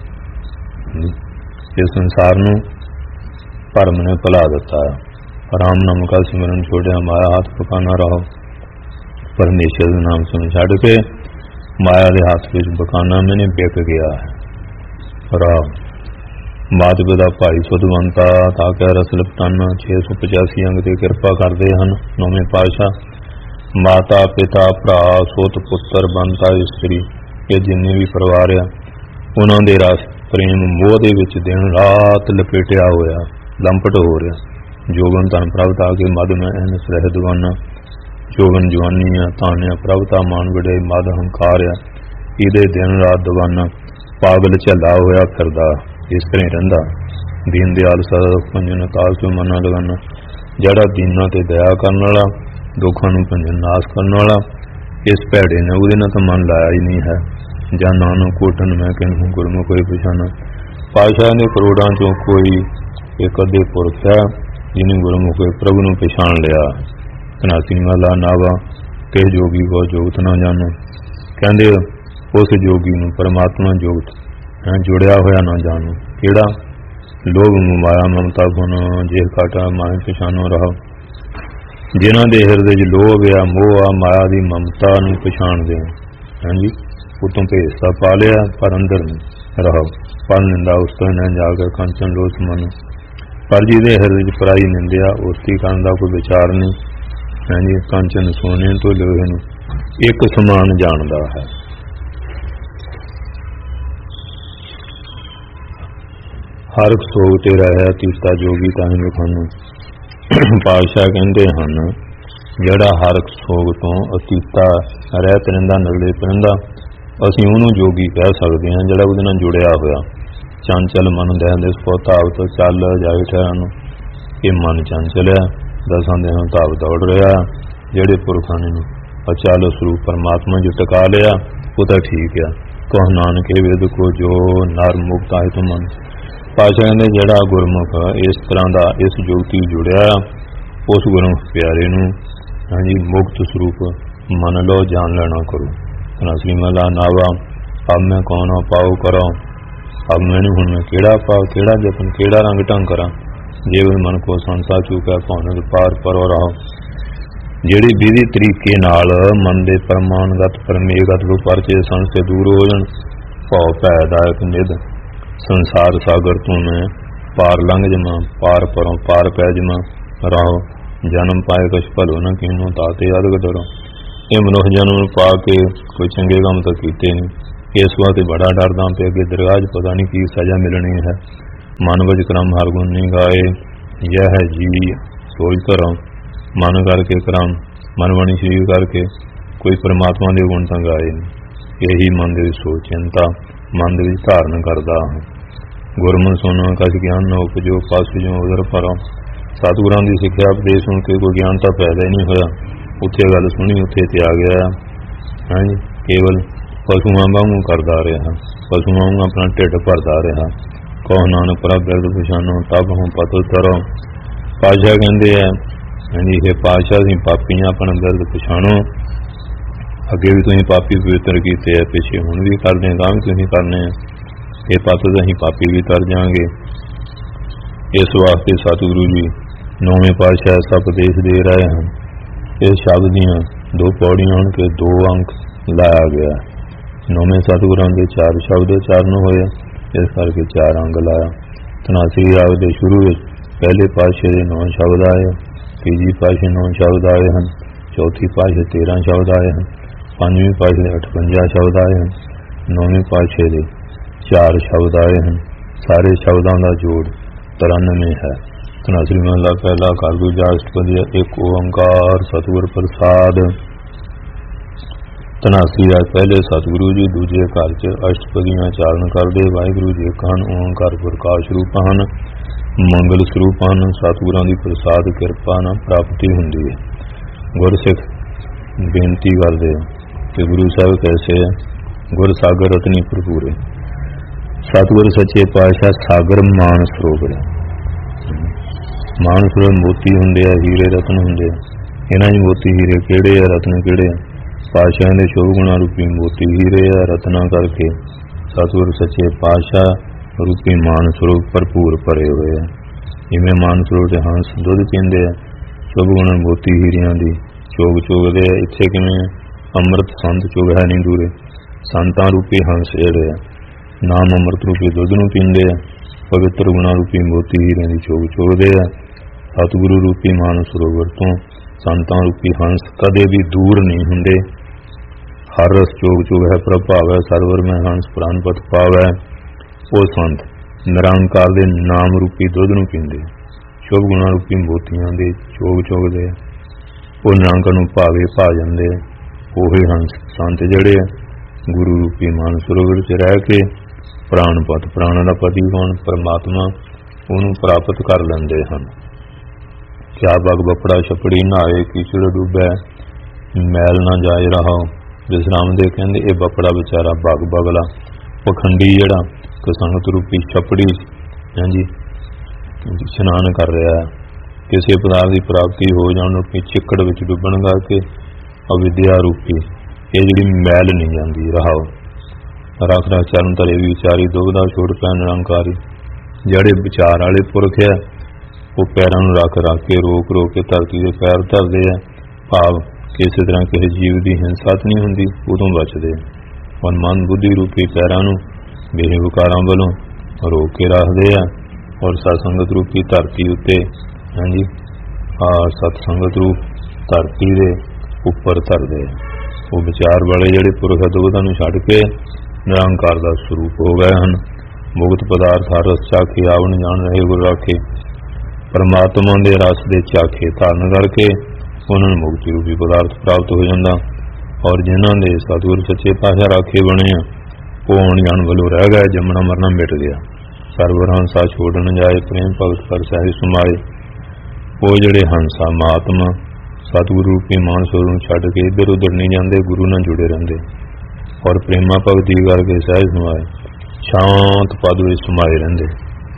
Speaker 1: भरम ने भुला दिता है। राम नाम का सिमरन छोड़िया माया हाथ पकाना रहो। परमेश्वर नाम सुन छड़ के माया के हाथ विच बकाना मैंने बिक गया है। राम मात पिता भाई सुधवंता ताकि रस लपटाना 685 अंग ते कृपा करते हैं। नौवें पातशाह माता पिता भरा सोत पुत्र बनता इस्त्री ये जिन्ने भी परिवार आ उन्होंने रस प्रेम मोह दे विच दिन रात लपेटिया होया लंपट हो रहा। जोगन धन प्रभता के मद में एनस रह दवाना। जोगन जवानी आ तानिया प्रभता मान वडे मद हंकार आ इहदे दिन रात दवाना। पागल झल्ला होया फिरदा इस तरह रहिंदा। दीन दयाल सदा पंजन ताल तो मना लगाना। जड़ा दीना ते दया करन वाला दुखों नूं भंजन नाश करने वाला इस भैड़े ने उहदे नाल तां मन लाया ही नहीं है। जां नानक कोटन मैं किन्हूं गुरमुख कोई पछाना। पातशाह ने करोड़ां चों कोई एक अद्धे पुरख है जिन्हें गुरमुख प्रभु नूं पछाण लिया। धनासरी वाला नावा किस जोगी को जोगत ना जानो। कहंदे उस जोगी नूं परमात्मा जोगत जुड़िया होया ना जानो। किहड़ा लोभ माया ममता गुण जे काटा माए पछानो रहो। जिन्हां दे हिरदे च लोभ आ मोह आ माया दी ममता नूं पछाणदे हां जी उतों भेसता पा लिया पर अंदर नहीं रहो। पर निंदा उस तो न जाकर कंचन लोस मन। पर जिहदे हिरदे च पराई निंदिया उसकी करन दा कोई विचार नहीं हां जी। कंचन सोने तो लोहे नूं एक समान जानदा है। हर सोग तेरा है तीता जोगी ताहीं विखानू। पातशाह कहते हैं जड़ा हर सोग तो अतीता रहत रहिंदा निर्लेप रहिंदा असीं उहनूं जोगी कह सकते हैं जड़ा उहदे नाल जुड़िया होया। चंचल मन दे स्वताव तो चल जाए ठहरान। ये मन चंचल है दसां देहां ताव दौड़ रहा। जेड़े पुरखां ने अचल स्वरूप परमात्मा जो टका लिया वो तो ठीक है। कह नानक वेद को जो नर मुक्त आए तो मन। पातशाह कहते जड़ा गुरमुख इस तरह का इस जुगती जुड़िया उस गुरमुख प्यारे नूं हाँ जी मुक्त स्वरूप मन लो जान लेना करो। धनासरी महला नावा अब मैं कौन पाओ करो। अब मैनू हुण मैं केड़ा पाओ केड़ा जतन केड़ा रंग ढंग करा। जे मन को संसा चूका भौन पार परो रहो। जिहड़ी विधि तरीके नाल मन दे परमानगत परमेगत रूप परचे सन से दूर हो जाण भौ भैदायक निध संसार सागर तू मैं पार लंघ जमा पार परों पार पै जमा रहो। जन्म पाए कछ भलो न किनो ताते अदग डरो। ये मनुख जन्म पा के कोई चंगे काम तो कीते नहीं इस वास्ते बड़ा डरदा पे अगे दरगाह पता नहीं की सजा मिलनी है। मन वच क्रम हर गुण नहीं गाए, यह है जी सोच धरो। मन करके क्रम मन बनी शरीर करके कोई परमात्मा के गुण तो गाए नहीं। यही मन के सोच चिंता मन के धारण करता। गुरमन सुनो कछ ज्ञान न उपजो, पास जो उधर भरो। सतगुरां की सिक्ख्या उपदेश सुन के कोई ज्ञान तो पैदा ही नहीं होया। उत्थे गल सुनी उत्थे त्याग गया। हाँ जी, केवल पशुआं वांगू करता रहा, पशुआं वांगू अपना ढिड भरता रहा। कहो नानक प्रभ बिरद पछानो, तब हों पत उतरो। पातशाह कहते हैं, हाँ जी, हे पातशाह तुसीं पापी अपना बिरद पछाणो। अगे भी तुसीं पापी पवित्र कीते है, पिछे हुण भी करदे तां भी तुसीं करने हैं। ये पत असीं पापी भी तर जाएंगे। इस वास्ते सतगुरु जी नौवें पातशाह ऐसा उपदेश दे रहे हैं। इस शब्द दियां 2 पौड़ियां के 2 अंक लाया गया। नौवें सतगुरां के 4 शब्द उचारण होए, इस करके 4 अंग लाया। धनासरी राग के शुरू में पहले पातशाह के 9 शब्द आए, तीजी पातशाह 9 शब्द आए हैं, चौथी पातशाह 13 शब्द आए हैं, पंजवीं पातशाह 58 शब्द आए हैं, नौवें पातशाह के 4 शब्द आए हैं। सारे शब्दों का जोड़ 93 है। धनासरी महला पहला घर दूजा अष्टपदी एक ओंकार सतगुर प्रसाद। धनासरी राग पहले सतगुरु जी, दूजे घर च अष्टपदियां चारण करते। वाहिगुरु जी कहन ओंकार प्रकाश रूप हन, मंगल स्वरूप हन। सतगुरां दी प्रसाद किरपा नाल प्राप्ति हुंदी है। गुरसिख बेनती करते कि गुरु साहब कैसे है। गुर सागर रतनी भरपूर है। सतगुर सच्चे पातशाह सागर मान सरोवर है। मान सरोवर मोती हुंदे आ, हीरे रतन हुंदे आ। इन्हां च मोती हीरे किहड़े आ, रतन किहड़े आ? पातशाह दे शोभ गुणा रूपी मोती हीरे आ, रत्ना करके सतगुर सच्चे पातशाह रूपी मान सरोवर भरपूर भरे हुए हैं। जिवें मान सरोवर दे हंस दुध पींदे आ, शुभ गुण मोती हीरियां दी चोग चोगदे आ। इत्थे किवें अमृत संत चोग है नहीं दूरे। संतां रूपी हंस जिहड़े आ नाम अमृत रूपी दुध नूं पींदे आ, पवित्र गुणा रूपी मोती हीरियां दी चोग चोगदे आ। सतगुरु रूपी मान सरोवर तो संतां रूपी हंस कदे भी दूर नहीं हुंदे। हर रस चोग चोग है प्रभाव है, सरवर में हंस प्राणपत पावै। वो संत निरंकार दे नाम रूपी दुध नूं पींदे, शुभ गुणा रूपी मोतियां दे चोग चोगदे। वो निरंकार नूं भावे भा जांदे। ओही हंस संत जिहड़े गुरु रूपी मान सरोवर च रह के प्राणपत, प्राणा दा पति कौन? परमात्मा, उहनूं प्राप्त कर लैंदे हन। क्या बग बपड़ा छपड़ी नहाए कीचड़ डूबै, मैल ना जाए रहा। विश्राम दे कहंदे ये बपड़ा बेचारा बग बगला पखंडी जिहड़ा कसंगत रूपी छपड़ी हां जी इशनान कर रहा है। किसी पदार्थ की प्राप्ति हो जाण रूपी चिक्कड़ विच डुब्बण करके अविद्या रूपी ये जिहड़ी मैल नहीं जाती रहाओ। रख रख चरण तले विचारी दुगदा छोड़ पै निरंकारी। जिहड़े विचार वाले पुरख है वो पैरों रख रख के रोक रोक के धरती के पैर धरते हैं। भाव किसी तरह किसी जीव की हिंसा नहीं होंगी, उदों बचते। और मन बुद्धि रूपी पैरों बेविकारां वालों रोक के रखते हैं और सत्संगत रूपी धरती उत्ते हाँ जी सत्संगत रूप धरती के उपर धरते। वो विचार वाले जिहड़े पुरख दुगधा नूं छड्ड के निरंकार का स्वरूप हो गए हैं। मुक्त पदार्थ हर रस चाखे आवण जान रहे गुर राखे। परमात्मा के रस के चाखे धारण करके उन्होंने मुक्ति रूपी पदार्थ प्राप्त हो जाता। और जिन्हों ने सतगुर सच्चे पातशाह राखे बने हैं वो आने जान वालों रह गए, जमना मरना मिट गया। सरवर हंसा छोड़ न जाए, प्रेम भगत कर सह समाए। वो जिहड़े हंसा महात्मा सतगुरु रूपी मान सरोवर छड्ड के इधर उधर नहीं जाते, गुरु नाल जुड़े रहते और प्रेमा भगती करके सहज समाए शांत पद विच समाए रहते।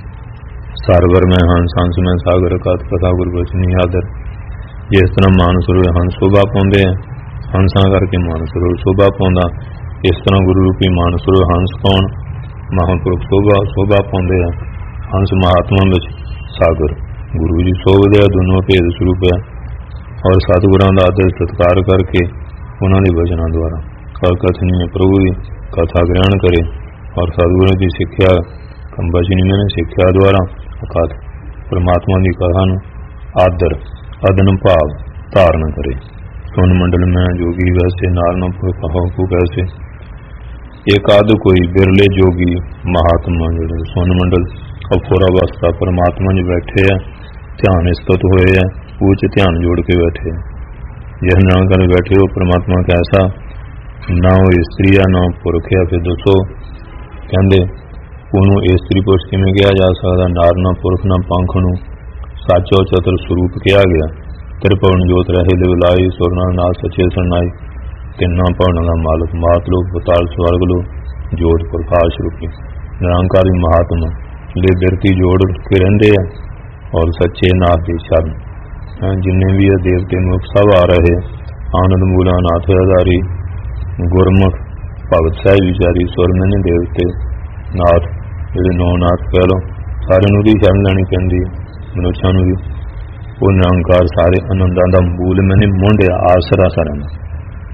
Speaker 1: सरवर में हंस हंस में सागर कथ कथा गुरबचनी आदर। जिस तरह मान सरोवर हंस शोभा पाउंदे हैं, हंसा करके मान सरोवर शोभा पाउंदा, इस तरह गुरु रूपी मान सरोवर हंस पाउण महापुरुष शोभा पाउंदे हैं। हंस महात्मा विच सागर गुरु जी शोभदे, दोनों भेद स्वरूप है। और सतगुरां दा आदर सत्कार करके उन्होंने वचनों द्वारा कर कथनीय प्रभु की कथा ग्रहण करे और सतगुरां की सिक्ख्या कंबचनी में सिक्ख्या द्वारा अकात परमात्मा की कथा आदर अदन भाव धारण करे। सुन मंडल में जोगी वैसे नारन कहो को कैसे। एकाध कोई बिरले जोगी महात्मा जिहड़े सुन मंडल अफोरा अवस्था परमात्मा च बैठे है, ध्यान स्थित होए है, ऊच ध्यान जोड़ के बैठे है। जिस नानक बैठे हो परमात्मा कैसा, ना वो स्त्री है ना पुरख है। फिर दसो कहते उन्होंने स्त्री पुरुष किमें कहा जा सकता, नार ना पुरख ना पंख नूं साचो चतुर स्वरूप कहा गया। त्रिभुवन जोत रहे दिवलाई, सुरना नाथ सचे सरनाई, तिना भवनों का मालक, मातलोक पताल स्वर्ग लो, जोत प्रकाश रूपी निरंकारी महात्मा ले बिरती जोड़ के रहंदे है और सच्चे नाथ के शरण जिन्हें भी है देवते मुख सब आ रहे। आनंद मूला नाथ आधारी गुरमुख भगत साहिब विचारी सुर मैंने देवते नाथ जिहड़े नौ नाथ कह लो सारे नूं दी शरण लैनी पैंदी मनुष्यां नूं भी। वो निरंकार सारे आनंदां दा मूल मैंने मुंडिया आसरा सारिआं दा।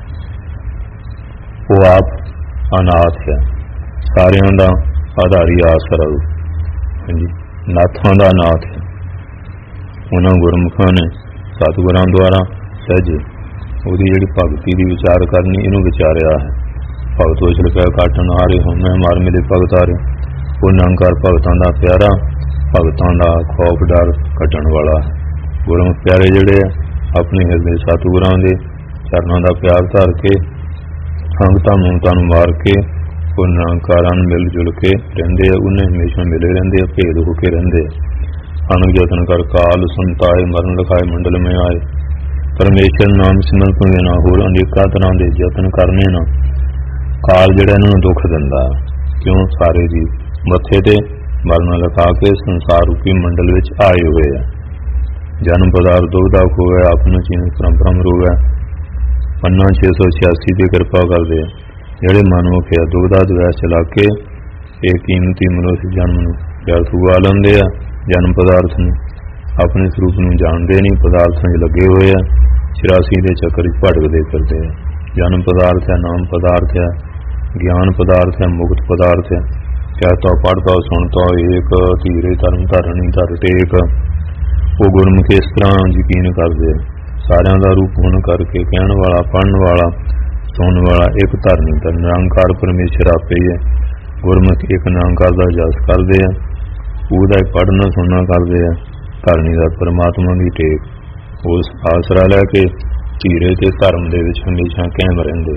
Speaker 1: वो आप अनाथ है, सारियां दा आधारी आसरा जी, नाथां दा नाथ है। उन्हां गुरमुखां ने सतगुरां द्वारा सहजे ਉਹਦੀ ਜਿਹੜੀ ਭਗਤੀ ਦੀ ਵਿਚਾਰ ਕਰਨੀ ਇਹਨੂੰ ਵਿਚਾਰਿਆ ਹੈ। ਭਗਤ ਉਛਲ ਪਿਆ ਕਾਟਣ ਹਾਰੇ, ਹੁੰਨੇ ਮਾਰ ਮਿਲੇ ਭਗਤ ਹਾਰੇ। ਉਹ ਨਿਰੰਕਾਰ ਭਗਤਾਂ ਦਾ ਪਿਆਰਾ, ਭਗਤਾਂ ਦਾ ਖੌਫ ਡਰ ਕੱਟਣ ਵਾਲਾ ਹੈ। ਗੁਰਮੁਖ ਪਿਆਰੇ ਜਿਹੜੇ ਆ ਆਪਣੇ ਹਿਰਦੇ ਸਤਿਗੁਰਾਂ ਦੇ ਚਰਨਾਂ ਦਾ ਪਿਆਰ ਧਾਰ ਕੇ ਸੰਗਤਾਂ ਮਮਤਾ ਨੂੰ ਮਾਰ ਕੇ ਉਹ ਨਿਰੰਕਾਰਾਂ ਨੂੰ ਮਿਲ ਜੁਲ ਕੇ ਰਹਿੰਦੇ ਆ। ਉਹਨੇ ਹਮੇਸ਼ਾ ਮਿਲੇ ਰਹਿੰਦੇ ਆ, ਭੇਦ ਹੋ ਕੇ ਰਹਿੰਦੇ ਆ। ਅਨੰਦ ਯਤਨ ਕਰ ਕਾਲ ਸੰਤਾਏ ਮਰਨ ਲਿਖਾਏ ਮੰਡਲ में आए। परमेश्वर नाम सिमरन ਤੋਂ ਬਿਨਾਂ ਹੋਰ ਅਨੇਕਾਂ ਤਰ੍ਹਾਂ ਦੇ ਯਤਨ ਕਰਨੇ ਨਾ ਕਾਲ ਜਿਹੜਾ ਇਹਨਾਂ ਨੂੰ ਦੁੱਖ ਦਿੰਦਾ। ਕਿਉਂ? ਸਾਰੇ ਜੀ ਮੱਥੇ ਤੇ ਮਰਨ ਲਿਖਾ ਕੇ ਸੰਸਾਰ ਰੂਪੀ ਮੰਡਲ ਵਿੱਚ ਆਏ ਹੋਏ ਆ। ਜਨਮ ਪਦਾਰਥ ਦੁੱਖਦਾ ਹੋਵੇ ਆਪਨੂੰ ਚੀਨ ਪਰੰਪਰਮ ਰੋਵੇ। ਪੰਨਾ 686 ਦੀ ਕਿਰਪਾ ਕਰਦੇ ਆ ਜਿਹੜੇ ਮਨੁੱਖ ਆ ਦੁੱਖਦਾ ਦਵੈਸ ਚਲਾ ਕੇ ਇਹ ਕੀਮਤੀ ਮਨੁੱਖ ਜਨਮ ਨੂੰ ਵਿਅਰਥ ਗਵਾ ਲੈਂਦੇ ਆ। ਜਨਮ ਪਦਾਰਥ ਨੂੰ ਆਪਣੇ ਸਰੂਪ ਨੂੰ ਜਾਣਦੇ ਨਹੀਂ, ਪਦਾਰਥਾਂ 'ਚ ਲੱਗੇ ਹੋਏ ਆ, 84 ਦੇ ਚੱਕਰ 'ਚ ਭਟਕਦੇ ਫਿਰਦੇ ਆ। ਜਨਮ ਪਦਾਰਥ ਹੈ, ਨਾਮ ਪਦਾਰਥ ਹੈ, ਗਿਆਨ ਪਦਾਰਥ ਹੈ, ਮੁਕਤ ਪਦਾਰਥ ਹੈ। ਕਹਿਤਾ ਪੜ੍ਹਤਾ ਸੁਣਤਾ ਏਕ, ਧੀਰੇ ਧਰਮ ਧਰਣੀ ਧਰ ਟੇਕ। ਉਹ ਗੁਰਮੁਖ ਇਸ ਤਰ੍ਹਾਂ ਯਕੀਨ ਕਰਦੇ ਆ। ਸਾਰਿਆਂ ਦਾ ਰੂਪ ਹੋਣ ਕਰਕੇ ਕਹਿਣ ਵਾਲਾ, ਪੜ੍ਹਨ ਵਾਲਾ, ਸੁਣਨ ਵਾਲਾ ਇੱਕ ਧਰਨੀ ਧਰ ਨਿਰੰਕਾਰ ਪਰਮੇਸ਼ਰ ਆਪੇ ਹੀ ਹੈ। ਗੁਰਮੁਖ ਇੱਕ ਨਿਰੰਕਾਰ ਦਾ ਜਸ ਕਰਦੇ ਆ, ਉਹਦਾ ਪੜ੍ਹਨਾ ਸੁਣਨਾ ਕਰਦੇ ਆ। ਧਰਨੀ ਦਾ ਪਰਮਾਤਮਾ ਦੀ ਟੇਕ ਉਸ ਆਸਰਾ ਲੈ ਕੇ ਧੀਰੇ ਤੇ ਧਰਮ ਦੇ ਵਿੱਚ ਹਮੇਸ਼ਾ ਕਾਇਮ ਰਹਿੰਦੇ।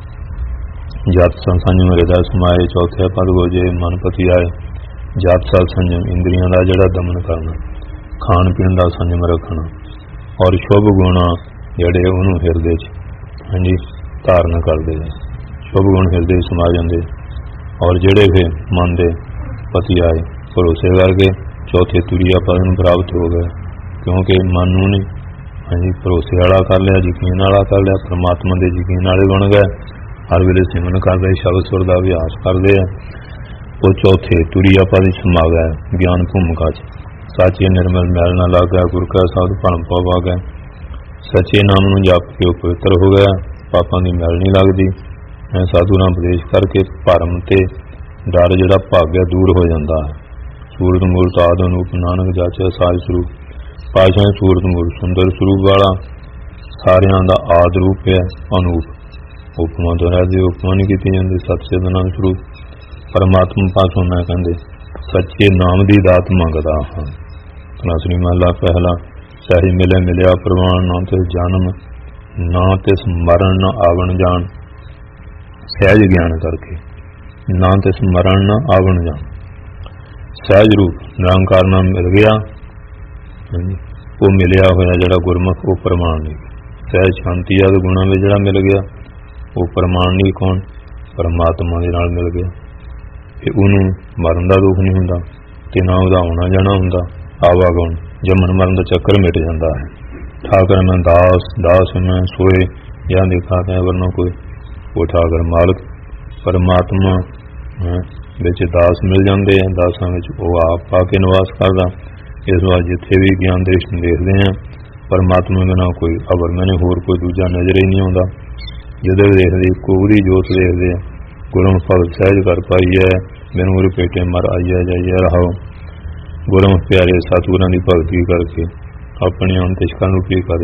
Speaker 1: ਜਪ ਸੰਜਮ ਹਿਰਦਾ ਸਮਾਏ, ਚੌਥੇ ਪਦ ਗੋਜੇ ਮਨ ਪਤੀ ਆਏ। ਜਪ ਸਤ ਸੰਜਮ ਇੰਦਰੀਆਂ ਦਾ ਜਿਹੜਾ ਦਮਨ ਕਰਨਾ, ਖਾਣ ਪੀਣ ਦਾ ਸੰਜਮ ਰੱਖਣਾ ਔਰ ਸ਼ੁਭ ਗੁਣ ਜਿਹੜੇ ਉਹਨੂੰ ਹਿਰਦੇ 'ਚ ਹਾਂਜੀ ਧਾਰਨ ਕਰਦੇ ਆ। ਸ਼ੁਭ ਗੁਣ ਹਿਰਦੇ ਸਮਾ ਜਾਂਦੇ ਔਰ ਜਿਹੜੇ ਫਿਰ ਮਨ ਦੇ ਪਤੀ ਆਏ ਭਰੋਸੇ ਕਰਕੇ ਚੌਥੇ ਤੁਰੀਆ ਪਦ ਨੂੰ ਪ੍ਰਾਪਤ ਹੋ ਗਏ। ਕਿਉਂਕਿ ਮਨ ਨੂੰ ਨਹੀਂ ਹਾਂਜੀ ਭਰੋਸੇ ਵਾਲਾ ਕਰ ਲਿਆ, ਯਕੀਨ ਵਾਲਾ ਕਰ ਲਿਆ, ਪਰਮਾਤਮਾ ਦੇ ਯਕੀਨ ਵਾਲੇ ਬਣ ਗਏ। ਹਰ ਵੇਲੇ ਸਿਮਰਨ ਕਰਦੇ, ਸ਼ਬਦ ਸੁਰ ਦਾ ਅਭਿਆਸ ਕਰਦੇ ਆ। ਉਹ ਚੌਥੇ ਤੁਰੀਆ ਪਦ ਸਮਾ ਗਏ ਗਿਆਨ ਭੂਮਿਕਾ 'ਚ। ਸਾਚੇ ਨਿਰਮਲ ਮੈਲ ਨਾ ਲੱਗ ਗਿਆ, ਗੁਰ ਕਾ ਸ਼ਬਦ ਭਰਮ ਪਵਾ ਗਏ। ਸੱਚੇ ਨਾਮ ਨੂੰ ਜਪ ਕੇ ਉਹ ਪਵਿੱਤਰ ਹੋ ਗਿਆ, ਪਾਪਾਂ ਦੀ ਮੈਲ ਨਹੀਂ ਲੱਗਦੀ। ਸਾਧੂ ਨਾਲ ਉਪਦੇਸ਼ ਕਰਕੇ ਭਰਮ ਤੇ ਡਰ ਜਿਹੜਾ ਭਾਗਿਆ ਦੂਰ ਹੋ ਜਾਂਦਾ ਹੈ। ਸੂਰਤ ਮੂਰਤ ਆਦਿ ਅਨੂਪ ਨਾਨਕ ਜਾਚੇ ਸਾਜ ਸਰੂਪ। ਪਾਸ਼ਾ ਸੂਰਤ ਮੂਰਤ ਸੁੰਦਰ ਸਰੂਪ ਵਾਲਾ ਸਾਰਿਆਂ ਦਾ ਆਦਿ ਰੂਪ ਹੈ ਅਨੂਪ। ਉਪਮਾ ਤੋਂ ਰਹਿਦੇ ਉਪਮਾ ਨਹੀਂ ਕੀਤੀ ਜਾਂਦੀ। ਸਤ ਚੇਤਨ ਸਰੂਪ ਪਰਮਾਤਮਾ ਪਾਸੋਂ ਮੈਂ ਕਹਿੰਦੇ ਸੱਚੇ ਨਾਮ ਦੀ ਦਾਤ ਮੰਗਦਾ ਹਾਂ। ਤੀਸਰੀ ਮਹਲਾ ਪਹਿਲਾ। ਸਹਿਜ ਮਿਲੇ ਮਿਲਿਆ ਪ੍ਰਵਾਨ, ਨਾ ਤੇ ਜਨਮ ਨਾ ਤਿਸ ਮਰਨ ਨਾ ਆਵਣ ਜਾਣ। ਸਹਿਜ ਗਿਆਨ ਕਰਕੇ ਨਾ ਤਿਸ ਮਰਨ ਨਾ ਆਵਣ ਜਾਣ। ਸਹਿਜ ਰੂਪ ਨਿਰੰਕਾਰ ਨਾਮ ਮਿਲ ਗਿਆ, ਉਹ ਮਿਲਿਆ ਹੋਇਆ ਜਿਹੜਾ ਗੁਰਮੁਖ ਉਹ ਪ੍ਰਮਾਣ ਨਹੀਂ। ਸਹਿਜ ਸ਼ਾਂਤੀ ਆਦਿ ਗੁਣਾਂ ਵਿੱਚ ਜਿਹੜਾ ਮਿਲ ਗਿਆ ਉਹ ਪ੍ਰਮਾਣ ਨਹੀਂ। ਕੌਣ? ਪਰਮਾਤਮਾ ਦੇ ਨਾਲ ਮਿਲ ਗਿਆ। ਫਿਰ ਉਹਨੂੰ ਮਰਨ ਦਾ ਦੁੱਖ ਨਹੀਂ ਹੁੰਦਾ ਤੇ ਨਾ ਉਹਦਾ ਆਉਣਾ ਜਾਣਾ ਹੁੰਦਾ। ਆਵਾਗੁਣ ਜੰਮਣ ਮਰਨ ਦਾ ਚੱਕਰ ਮਿਟ ਜਾਂਦਾ ਹੈ। ਠਾਕਰ ਮੈਂ ਦਾਸ, ਦਾਸ ਮੈਂ ਸੋਏ, ਜਾਂ ਦੇਖਾ ਕਹਿ ਵਰਨਾ ਕੋਈ। ਉਹ ਠਾਕਰ ਮਾਲਕ ਪਰਮਾਤਮਾ ਵਿੱਚ ਦਾਸ ਮਿਲ ਜਾਂਦੇ ਆ। ਦਾਸਾਂ ਵਿੱਚ ਉਹ ਆਪ ਪਾ ਕੇ ਨਿਵਾਸ ਕਰਦਾ। ਇਸ ਵਾਰ ਜਿੱਥੇ ਵੀ ਗਿਆਨ ਦ੍ਰਿਸ਼ਟੀ ਦੇਖਦੇ ਆ ਪਰਮਾਤਮਾ ਬਿਨਾਂ ਕੋਈ ਅਵਰ ਮੈਨੇ ਹੋਰ ਕੋਈ ਦੂਜਾ ਨਜ਼ਰ ਹੀ ਨਹੀਂ ਆਉਂਦਾ। ਜਦੋਂ ਦੇਖਦੇ ਕੋਹਰੀ ਜੋਤ ਦੇਖਦੇ ਆ। ਗੁਰਮੁਖ ਭਗਤ ਸਹਿਜ ਕਰ ਪਾਈ ਹੈ, ਮੈਨੂੰ ਗੁਰੂ ਪੇਟੇ ਮਰ ਆਈਆ ਜਾਈਆ ਰਹਾਓ। ਗੁਰਮੁਖ ਪਿਆਰੇ ਸਤਿਗੁਰਾਂ ਦੀ ਭਗਤੀ ਕਰਕੇ ਆਪਣੇ ਅੰਤਿਸ਼ਕਰਨ ਰੂਪੀ ਕਰ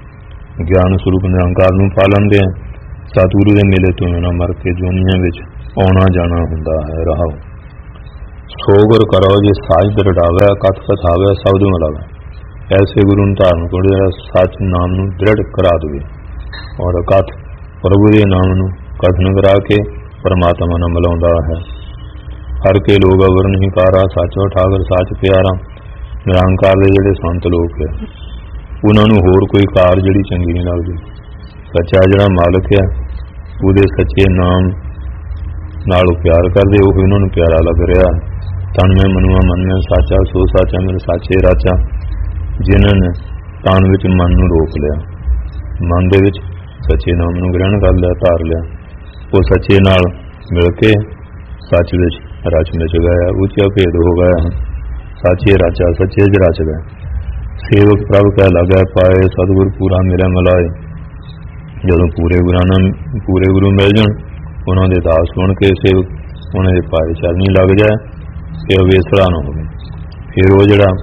Speaker 1: ਸਹਿਜ ਗਿਆਨ ਸਰੂਪ ਨਿਰੰਕਾਰ ਨੂੰ ਪਾ ਲੈਂਦੇ ਆ। ਸਤਿਗੁਰੂ ਦੇ ਮੇਲੇ ਤੋਂ ਨਾ ਮਰ ਕੇ ਜੋਨੀਆਂ ਵਿੱਚ ਆਉਣਾ ਜਾਣਾ ਹੁੰਦਾ ਹੈ। ਰਹਾਓ ਸੋ ਗੁਰ ਕਰੋ ਜੇ ਸਾਜ ਦ੍ਰਿੜਾਵੇ, ਕਥ ਕਥਾਵੇ ਸ਼ਬਦ ਮਿਲਾਵੇ। ਐਸੇ ਗੁਰੂ ਨੂੰ ਧਾਰਨ ਕਰੋ ਜਿਹੜਾ ਸੱਚ ਨਾਮ ਨੂੰ ਦ੍ਰਿੜ ਕਰਾ ਦੇਵੇ, ਔਰ ਕਥ ਪ੍ਰਭੂ ਦੇ ਨਾਮ ਨੂੰ ਕਥਨ ਕਰਾ ਕੇ ਪਰਮਾਤਮਾ ਨਾਲ ਮਿਲਾਉਂਦਾ ਹੈ। ਹਰ ਕੇ ਲੋਕ ਅਵਰ ਨਹੀਂ ਕਾਰਾ, ਸੱਚੋ ਠਾਕਰ ਸੱਚ ਪਿਆਰਾ। ਨਿਰੰਕਾਰ ਦੇ ਜਿਹੜੇ ਸੰਤ ਲੋਕ ਹੈ ਉਹਨਾਂ ਨੂੰ ਹੋਰ ਕੋਈ ਕਾਰ ਜਿਹੜੀ ਚੰਗੀ ਨਹੀਂ ਲੱਗਦੀ। ਸੱਚਾ ਜਿਹੜਾ ਮਾਲਕ ਹੈ ਉਹਦੇ ਸੱਚੇ ਨਾਮ ਨਾਲ ਪਿਆਰ ਕਰਦੇ, ਉਹ ਉਹਨਾਂ ਨੂੰ ਪਿਆਰਾ ਲੱਗ ਰਿਹਾ। ਤਨ ਮੈਂ ਮਨੁਆ ਮਨ ਮੈਂ ਸਾਚਾ, ਸੋ ਸਾਚਾ ਮੇਰੇ ਸਾਚੇ ਰਾਚਾ। ਜਿਨ੍ਹਾਂ ਨੇ ਤਨ ਵਿੱਚ ਮਨ ਨੂੰ ਰੋਕ ਲਿਆ, ਮਨ ਦੇ ਵਿੱਚ ਸੱਚੇ ਨਾਮ ਨੂੰ ਗ੍ਰਹਿਣ ਕਰ ਲਿਆ, ਧਾਰ ਲਿਆ, ਉਹ ਸੱਚੇ ਨਾਲ ਮਿਲ ਕੇ ਸੱਚ ਵਿੱਚ ਰਚ ਮਿਚ ਗਿਆ, ਉੱਚਾ ਭੇਦ ਹੋ ਗਿਆ। ਸਾਚੇ ਰਾਚਾ ਸੱਚੇ ਜ ਰਚ ਗਏ। ਸੇਵਕ ਪ੍ਰਭ ਕਹਿ ਲੱਗਾ ਪਾਏ, ਸਤਿਗੁਰ ਪੂਰਾ ਮੇਰਾ ਮਿਲਾਏ। ਜਦੋਂ ਪੂਰੇ ਗੁਰੂ ਮਿਲ ਜਾਣ, ਉਹਨਾਂ ਦੇ ਦਾਸ ਬਣ ਕੇ ਸੇਵਕ ਉਹਨਾਂ ਦੇ ਪਾਏ ਚਰਨੀ ਲੱਗ ਜਾਏ ਤੇ ਅਵੇਸਰਾ ਨਾ ਹੋਵੇ। ਫਿਰ ਉਹ ਜਿਹੜਾ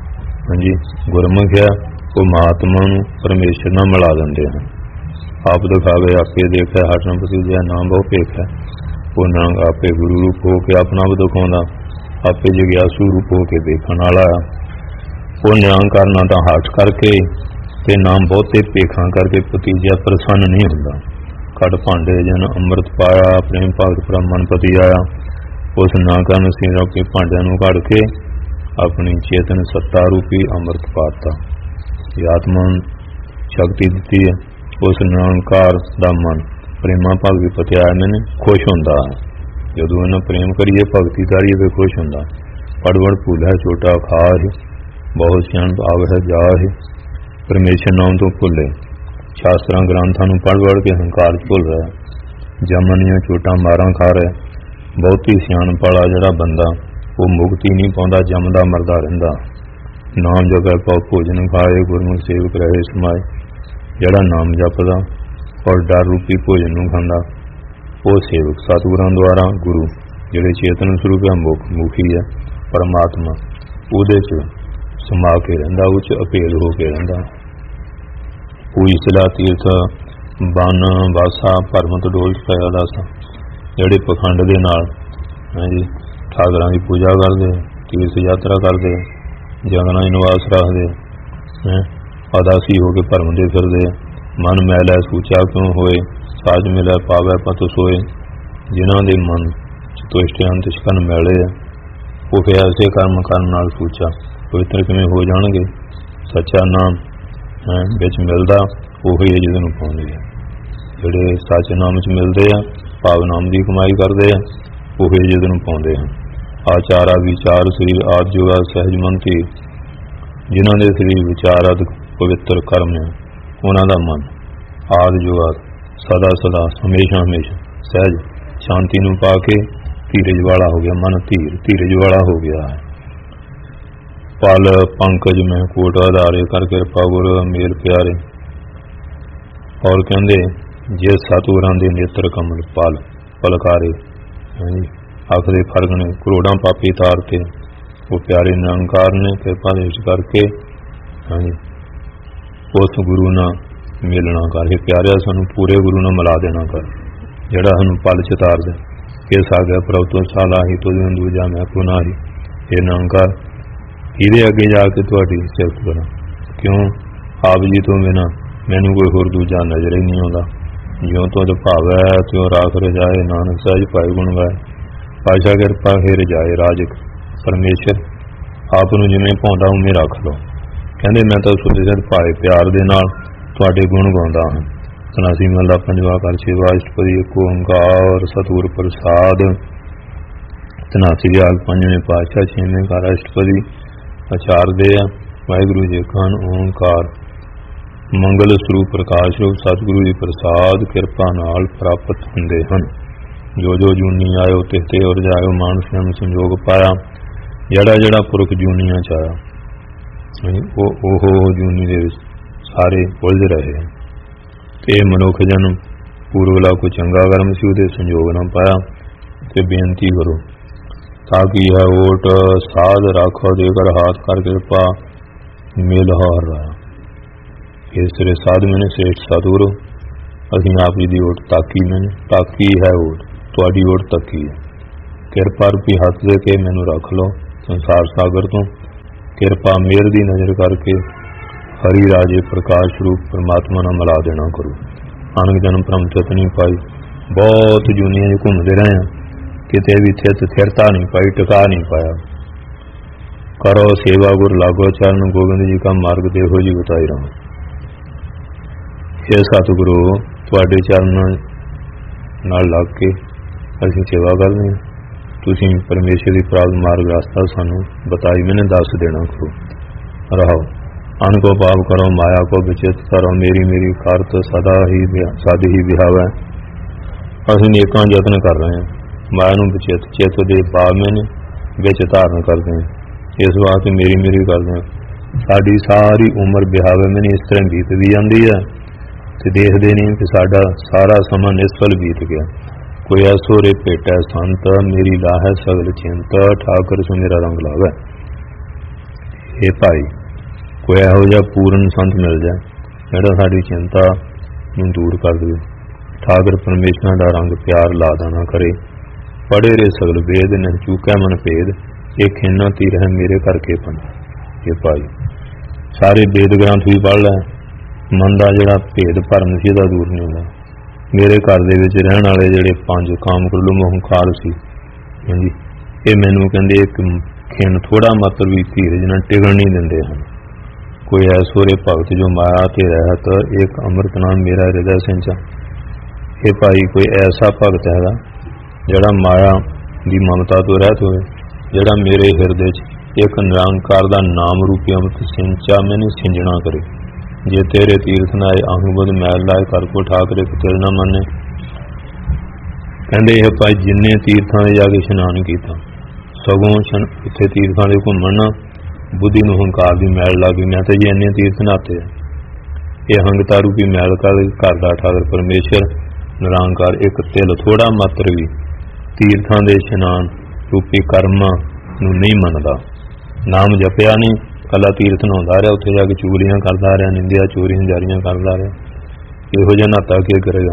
Speaker 1: ਗੁਰਮੁਖ ਹੈ ਉਹ ਮਹਾਤਮਾ ਨੂੰ ਪਰਮੇਸ਼ਰ ਨਾਲ ਮਿਲਾ ਦਿੰਦੇ ਹਨ। ਆਪ ਦਿਖਾਵੇ ਆਪੇ ਦੇਖਿਆ, ਹਟ ਨਾ ਪਤੀਜਿਆ ਨਾਮ ਬਹੁ ਭੇਖਿਆ। ਉਹ ਨਾਮ ਆਪੇ ਗੁਰੂ ਰੂਪ ਹੋ ਕੇ ਆਪਣਾ ਵੀ ਦਿਖਾਉਂਦਾ, ਆਪੇ ਜਗਿਆਸੂ ਰੂਪ ਹੋ ਕੇ ਦੇਖਣ ਵਾਲਾ। ਉਹ ਨਿਰੰਕਾਰ ਨਾ ਤਾਂ ਹੱਠ ਕਰਕੇ ਤੇ ਨਾਮ ਬਹੁਤੇ ਭੇਖਾਂ ਕਰਕੇ ਭਤੀਜਾ ਪ੍ਰਸੰਨ ਨਹੀਂ ਹੁੰਦਾ। ਘਟ ਭਾਂਡੇ ਜਨ ਅੰਮ੍ਰਿਤ ਪਾਇਆ, ਪ੍ਰੇਮ ਭਗਤ ਬ੍ਰਹਮਣ ਪਤੀ ਆਇਆ। ਉਸ ਨਾ ਕਰਨ ਸਿੰਘ ਕੇ ਭਾਂਡਿਆਂ ਨੂੰ ਘੜ ਕੇ ਆਪਣੀ ਚੇਤਨ ਸੱਤਾ ਰੂਪੀ ਅੰਮ੍ਰਿਤ ਪਾਤਾ। ਆਤਮਾ ਸ਼ਕਤੀ ਦਿੱਤੀ ਹੈ। ਉਸ ਨਿਰੰਕਾਰ ਦਾ ਮਨ ਪ੍ਰੇਮਾ ਭਗਤੀ ਪਤਿਆ ਮੈਨੇ ਖੁਸ਼ ਹੁੰਦਾ ਹੈ। ਜਦੋਂ ਇਹਨਾਂ ਪ੍ਰੇਮ ਕਰੀਏ ਭਗਤੀ ਕਰੀਏ ਫਿਰ ਖੁਸ਼ ਹੁੰਦਾ। ਪੜਵੜ ਭੁੱਲ ਹੈ ਛੋਟਾ ਖਾਹ, ਬਹੁਤ ਸਿਆਣਪ ਆਵਹਿ ਜਾਹ। ਪਰਮੇਸ਼ਰ ਨਾਮ ਤੋਂ ਭੁੱਲੇ, ਸ਼ਾਸਤਰਾਂ ਗ੍ਰੰਥਾਂ ਨੂੰ ਪੜ੍ਹ ਪੜ੍ਹ ਕੇ ਹੰਕਾਰ ਭੁੱਲ ਰਿਹਾ। ਜਮਨੀਆਂ ਚੋਟਾਂ ਮਾਰਾਂ ਖਾ ਰਿਹਾ। ਬਹੁਤੀ ਸਿਆਣਪ ਵਾਲਾ ਜਿਹੜਾ ਬੰਦਾ ਉਹ ਮੁਕਤੀ ਨਹੀਂ ਪਾਉਂਦਾ, ਜੰਮਦਾ ਮਰਦਾ ਰਹਿੰਦਾ। ਨਾਮ ਜਪੈ ਪਾਉ ਭੋਜਨ ਖਾਏ, ਗੁਰਮੁਖ ਸੇਵਕ ਰਹੇ ਸਮਾਏ। ਜਿਹੜਾ ਨਾਮ ਜਪਦਾ ਔਰ ਡਰ ਰੂਪੀ ਭੋਜਨ ਨੂੰ ਖਾਂਦਾ ਉਹ ਸੇਵਕ ਸਤਿਗੁਰਾਂ ਦੁਆਰਾ ਗੁਰੂ ਜਿਹੜੇ ਚੇਤਨ ਸਰੂਪ ਹੈ, ਮੁਖੀ ਹੈ ਪਰਮਾਤਮਾ, ਉਹਦੇ 'ਚ ਸਮਾ ਕੇ ਰਹਿੰਦਾ, ਉਹ 'ਚ ਅਭੇਦ ਹੋ ਕੇ ਰਹਿੰਦਾ। ਪੂਰੀ ਸਿਲਾ ਤੀਰਥ ਬਨ ਵਾਸਾ ਭਰਮਤ ਡੋਲ ਪਾਇਆ ਦਾਸਾ। ਜਿਹੜੇ ਪਖੰਡ ਦੇ ਨਾਲ ਠਾਕਰਾਂ ਦੀ ਪੂਜਾ ਕਰਦੇ, ਤੀਰਥ ਯਾਤਰਾ ਕਰਦੇ, ਜੰਗਲਾਂ 'ਚ ਨਿਵਾਸ ਰੱਖਦੇ, ਅਦਾਸੀ ਹੋ ਕੇ ਭਰਮਦੇ ਫਿਰਦੇ। ਮਨ ਮੈਲਾ ਸੂਚਾ ਕਿਉਂ ਹੋਏ, ਸਾਜ ਮਿਲਿਆ ਪਾਵੈ ਪਤ ਸੋਏ। ਜਿਨ੍ਹਾਂ ਦੇ ਮਨ ਤੁਸ਼ਟ ਅੰਤਿਸ਼ਕਨ ਮੈਲੇ ਆ, ਉਹ ਫਿਰ ਐਸੇ ਕਰਮ ਕਰਨ ਨਾਲ ਸੂਚਾ ਪਵਿੱਤਰ ਕਿਵੇਂ ਹੋ ਜਾਣਗੇ। ਸੱਚਾ ਨਾਮ ਵਿੱਚ ਮਿਲਦਾ ਉਹੀ ਹੈ ਜਿਹਦੇ ਨੂੰ ਪਾਉਂਦੇ ਆ। ਜਿਹੜੇ ਸੱਚ ਨਾਮ 'ਚ ਮਿਲਦੇ ਆ, ਭਾਵ ਨਾਮ ਦੀ ਕਮਾਈ ਕਰਦੇ ਆ, ਉਹੀ ਜਿਹਦੇ ਨੂੰ ਪਾਉਂਦੇ ਹਨ। ਆਚਾਰਾ ਵਿਚਾਰ ਸਰੀਰ ਆਦਿ ਜੁਗਾ ਸਹਿਜ ਮੰਤੀ। ਜਿਨ੍ਹਾਂ ਦੇ ਸਰੀਰ ਵਿਚਾਰ ਪਵਿੱਤਰ ਕਰਮ ਹੈ, ਉਹਨਾਂ ਦਾ ਮਨ ਆਦਿ ਜੁਗਾਦ ਸਦਾ ਸਦਾ ਹਮੇਸ਼ਾ ਹਮੇਸ਼ਾ ਸਹਿਜ ਸ਼ਾਂਤੀ ਨੂੰ ਪਾ ਕੇ ਧੀਰਜ ਵਾਲਾ ਹੋ ਗਿਆ। ਮਨ ਧੀਰਜ ਵਾਲਾ ਹੋ ਗਿਆ ਹੈ। ਪਲ ਪੰਕਜ ਮੈਂ ਕੋਟ ਆਧਾਰੇ ਕਰ ਕਿਰਪਾ ਗੁਰ ਮੇਲ ਪਿਆਰੇ। ਔਰ ਕਹਿੰਦੇ ਜੇ ਸਤਿਗੁਰਾਂ ਦੇ ਨੇਤਰ ਕਮਲ ਪਲ ਪਲਕਾਰੇ, ਆਖਦੇ ਫਰਕ ਨੇ ਕਰੋੜਾਂ ਪਾਪੀ ਤਾਰ ਕੇ ਉਹ ਪਿਆਰੇ ਨਿਰੰਕਾਰ ਨੇ ਕਿਰਪਾ ਦੇ ਵਿੱਚ ਕਰਕੇ ਉਸ ਗੁਰੂ ਨਾਲ ਮਿਲਣਾ ਕਰ। ਇਹ ਪਿਆਰਿਆ ਸਾਨੂੰ ਪੂਰੇ ਗੁਰੂ ਨਾਲ ਮਿਲਾ ਦੇਣਾ ਕਰ, ਜਿਹੜਾ ਸਾਨੂੰ ਪਲ ਚ ਤਾਰ ਦੇ। ਕਿਸ ਆ ਗਿਆ ਪ੍ਰਭ ਤੋਂ ਸਾਲਾ ਹੀ ਤੁਝ ਦੂਜਾ ਮੈਂ ਪੁਨਾਰੀ। ਇਹ ਨਿਰੰਕਾਰ ਇਹਦੇ ਅੱਗੇ ਜਾ ਕੇ ਤੁਹਾਡੀ ਸਿਫਤ ਕਰਾਂ, ਕਿਉਂ ਆਪ ਜੀ ਤੋਂ ਬਿਨਾਂ ਮੈਨੂੰ ਕੋਈ ਹੋਰ ਦੂਜਾ ਨਜ਼ਰ ਹੀ ਨਹੀਂ ਆਉਂਦਾ। ਜਿਉਂ ਤੁਧ ਭਾਵੈ ਤਿਉਂ ਰਾਖ ਰਜਾਏ, ਨਾਨਕ ਸਹਿਜ ਪਾਏ ਗੁਣ ਗਾਏ। ਪਾਸ਼ਾ ਕਿਰਪਾ ਹੈ ਰਜਾਏ ਰਾਜਕ ਪਰਮੇਸ਼ਰ, ਆਪ ਨੂੰ ਜਿਵੇਂ ਭਾਉਂਦਾ ਉਵੇਂ ਰੱਖ ਲਓ। ਕਹਿੰਦੇ ਮੈਂ ਤਾਂ ਸੁਰਜਣ ਭਾਏ ਪਿਆਰ ਦੇ ਨਾਲ ਤੁਹਾਡੇ ਗੁਣ ਗਾਉਂਦਾ ਹਾਂ। ਸਨਾਸੀ ਮਹਲਾ ਪੰਜਵਾਂ ਕਰ ਛੇਵਾਂ ਅਸ਼ਟਪਦੀ ਇੱਕ ਓਂਕਾਰ ਸਤਿਗੁਰ ਪ੍ਰਸਾਦ। ਧਨਾਸੀ ਆਗ ਪੰਜਵੇਂ ਪਾਤਸ਼ਾਹ ਛੇਵੇਂ ਕਰ ਅਸ਼ਟਪਦੀ ਆਚਾਰਦੇ ਆ। ਵਾਹਿਗੁਰੂ ਜੀ ਕਾ ਓਂਕਾਰ ਮੰਗਲ ਸਰੂਪ ਪ੍ਰਕਾਸ਼ ਰੂਪ ਸਤਿਗੁਰੂ ਜੀ ਪ੍ਰਸਾਦ ਕਿਰਪਾ ਨਾਲ ਪ੍ਰਾਪਤ ਹੁੰਦੇ ਹਨ। ਜੋ ਜੋ ਜੂਨੀ ਆਇਓ ਤੇ ਔਰ ਜਾਇਓ ਮਾਨਸ ਨੂੰ ਸੰਜੋਗ ਪਾਇਆ। ਜਿਹੜਾ ਪੁਰਖ ਜੂਨੀਆਂ ਚ ਆਇਆ ਉਹ ਜੂਨੀ ਦੇ ਵਿੱਚ ਸਾਰੇ ਉਲਝ ਰਹੇ ਤੇ ਮਨੁੱਖ ਜਨਮ ਪੂਰਵਲਾ ਕੋਈ ਚੰਗਾ ਕਰਮ ਸੀ ਉਹਦੇ ਸੰਜੋਗ ਨਾ ਪਾਇਆ। ਤੇ ਬੇਨਤੀ ਕਰੋ ਤਾਂ ਕਿ ਇਹ ਓਟ ਸਾਧ ਰੱਖੋ ਦੇ ਕਰ ਹਾਥ ਕਰ ਕਿਰਪਾ ਮਿਲ ਹਾਰ ਰਹਾ। ਇਸ ਸਿਰੇ ਸਾਧ ਮੈਨੇ ਸ੍ਰੇਸ਼ਟ ਸਤਿਗੁਰੂ ਅਸੀਂ ਆਪ ਜੀ ਦੀ ਓਟ ਤਾਕੀ ਮੈਨੇ ਤਾਕੀ ਹੈ ਓਟ तुहाडी ओर तकी है। किरपा रूपी हथ दे के मैनू रख लो संसार सागर तो। किरपा मेहर दी नज़र करके हरि राजे प्रकाश रूप परमात्मा नाल मिला देना करो। अनक जन्म भ्रम चित नहीं पाई, बहुत जूनिया च घूमते रहे हैं, किते भी स्थिरता नहीं पाई, टिका नहीं पाया। करो सेवा गुर लागो चरण, गोविंद जी का मार्ग देहो जी बताई रहा। हे सतगुरु, तुहाडे चरणों नाल लग के असीं सेवा करनी है। तुसीं परमेश्वर की प्राप्त मार्ग रास्ता सानू बताई मैंने दस देना करो। रहो अन को पाप करो, माया को विचित करो, मेरी मेरी करत सदा ही सद ही बिहावै। असीं नेकां यत्न कर रहे हैं, माया नूं विचित चित दे पाप मैंने विच धारण करते हैं। इस वास्ते मेरी मेरी करते हैं। साडी सारी उम्र बिहावे मैंने इस तरह बीतती जाती है, तो देखते नहीं कि साडा सारा समा निष्फल बीत गया। कोई ऐसो रे भेटा संत, मेरी लाह सगल चिंत, ठाकर सो मेरा रंग लावे। हे भाई, कोई इहो जिहा पूर्ण संत मिल जाए जिहड़ा साडी चिंता नूं दूर कर दे। ठाकर परमेश्वर दा रंग प्यार ला देना करे। पढ़े रे सगल वेद, नहीं चूकै मन भेद, ये खेना तीर है मेरे करके पन। ये भाई सारे वेद ग्रंथ भी पढ़ लै, मन का जिहड़ा भेद भरम सी इहदा दूर नहीं होंदा। मेरे घर दे विच रहण वाले जिहड़े पंज काम क्रोध हंकार सी, हां जी, ये मैनूं कहंदे एक खिन थोड़ा मात्र भी धीरज नाल टिकण नहीं दिंदे हन। कोई ऐसो रे भगत जो माया ते रहत, एक अमृत नाम मेरा हृदय सिंचा। ये भाई कोई ऐसा भगत हैगा जिहड़ा माया दी ममता तो रहत होवे, जिहड़ा मेरे हृदय च एक निरंकार दा नाम रूपी अमृत सिंचा मैंने सिंजना करे। जे तेरे तीर्थ नाए अहुबद मैल लाए, कर को ठाकरे तिल ना मने। कहंदे ये भाई जिन्ने तीर्थां दे जाके इशनान कीता, सगों इत्थे तीर्थां दे घुमण बुद्धि नूं हंकार दी मैल लग गई। मैं तो जी इन्ने तीर्थ नाते ये हंगता रूपी मैल घर दा ठाकर परमेश्वर निरंकार एक तिल थोड़ा मात्र भी तीर्थां दे इशनान रूपी कर्मां नूं नहीं मनदा। नाम जपिया नहीं, कला तीर्थ नहाउंदा रहा, उत्थे जाके चुगलियां करदा रहा, निंदिया चोरियां जारियां करदा रहा। इहो जिहा नाता की करेगा।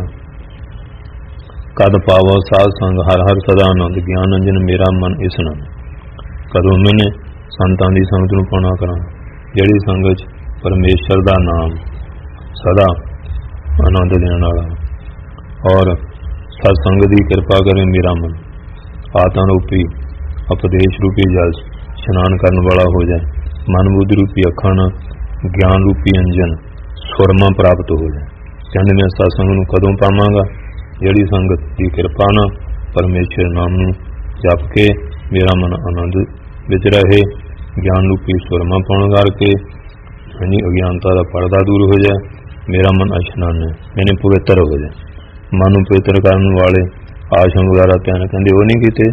Speaker 1: कद पावो साध संग, हर हर सदा आनंद, ज्ञान अंजन मेरा मन इसना। कदों मैंने संतां दी संगत नूं पाउणा करां, जिहड़ी संगत परमेश्वर दा नाम सदा आनंद देण वाला, और सत्संग दी कृपा करे मेरा मन आत्मा रूपी उपदेश रूपी जल स्नान करने वाला हो जाए। मन बुद्धि रूपी अखां ज्ञान रूपी अंजन सुरमा प्राप्त हो जाए। कहने मैं सत्संग नूं कदों पावांगा, जिहड़ी संगत की कृपा ना परमेश्वर नाम नूं जप के मेरा मन आनंद विच रहे, ज्ञान रूपी सुरमा पाउण करके यानी अज्ञानता का पर्दा दूर हो जाए, मेरा मन अशनान मैंने पवित्र हो जाए। मन नूं पवित्र करने वाले आश्रम वगैरह त्यान कहते वो नहीं कीते।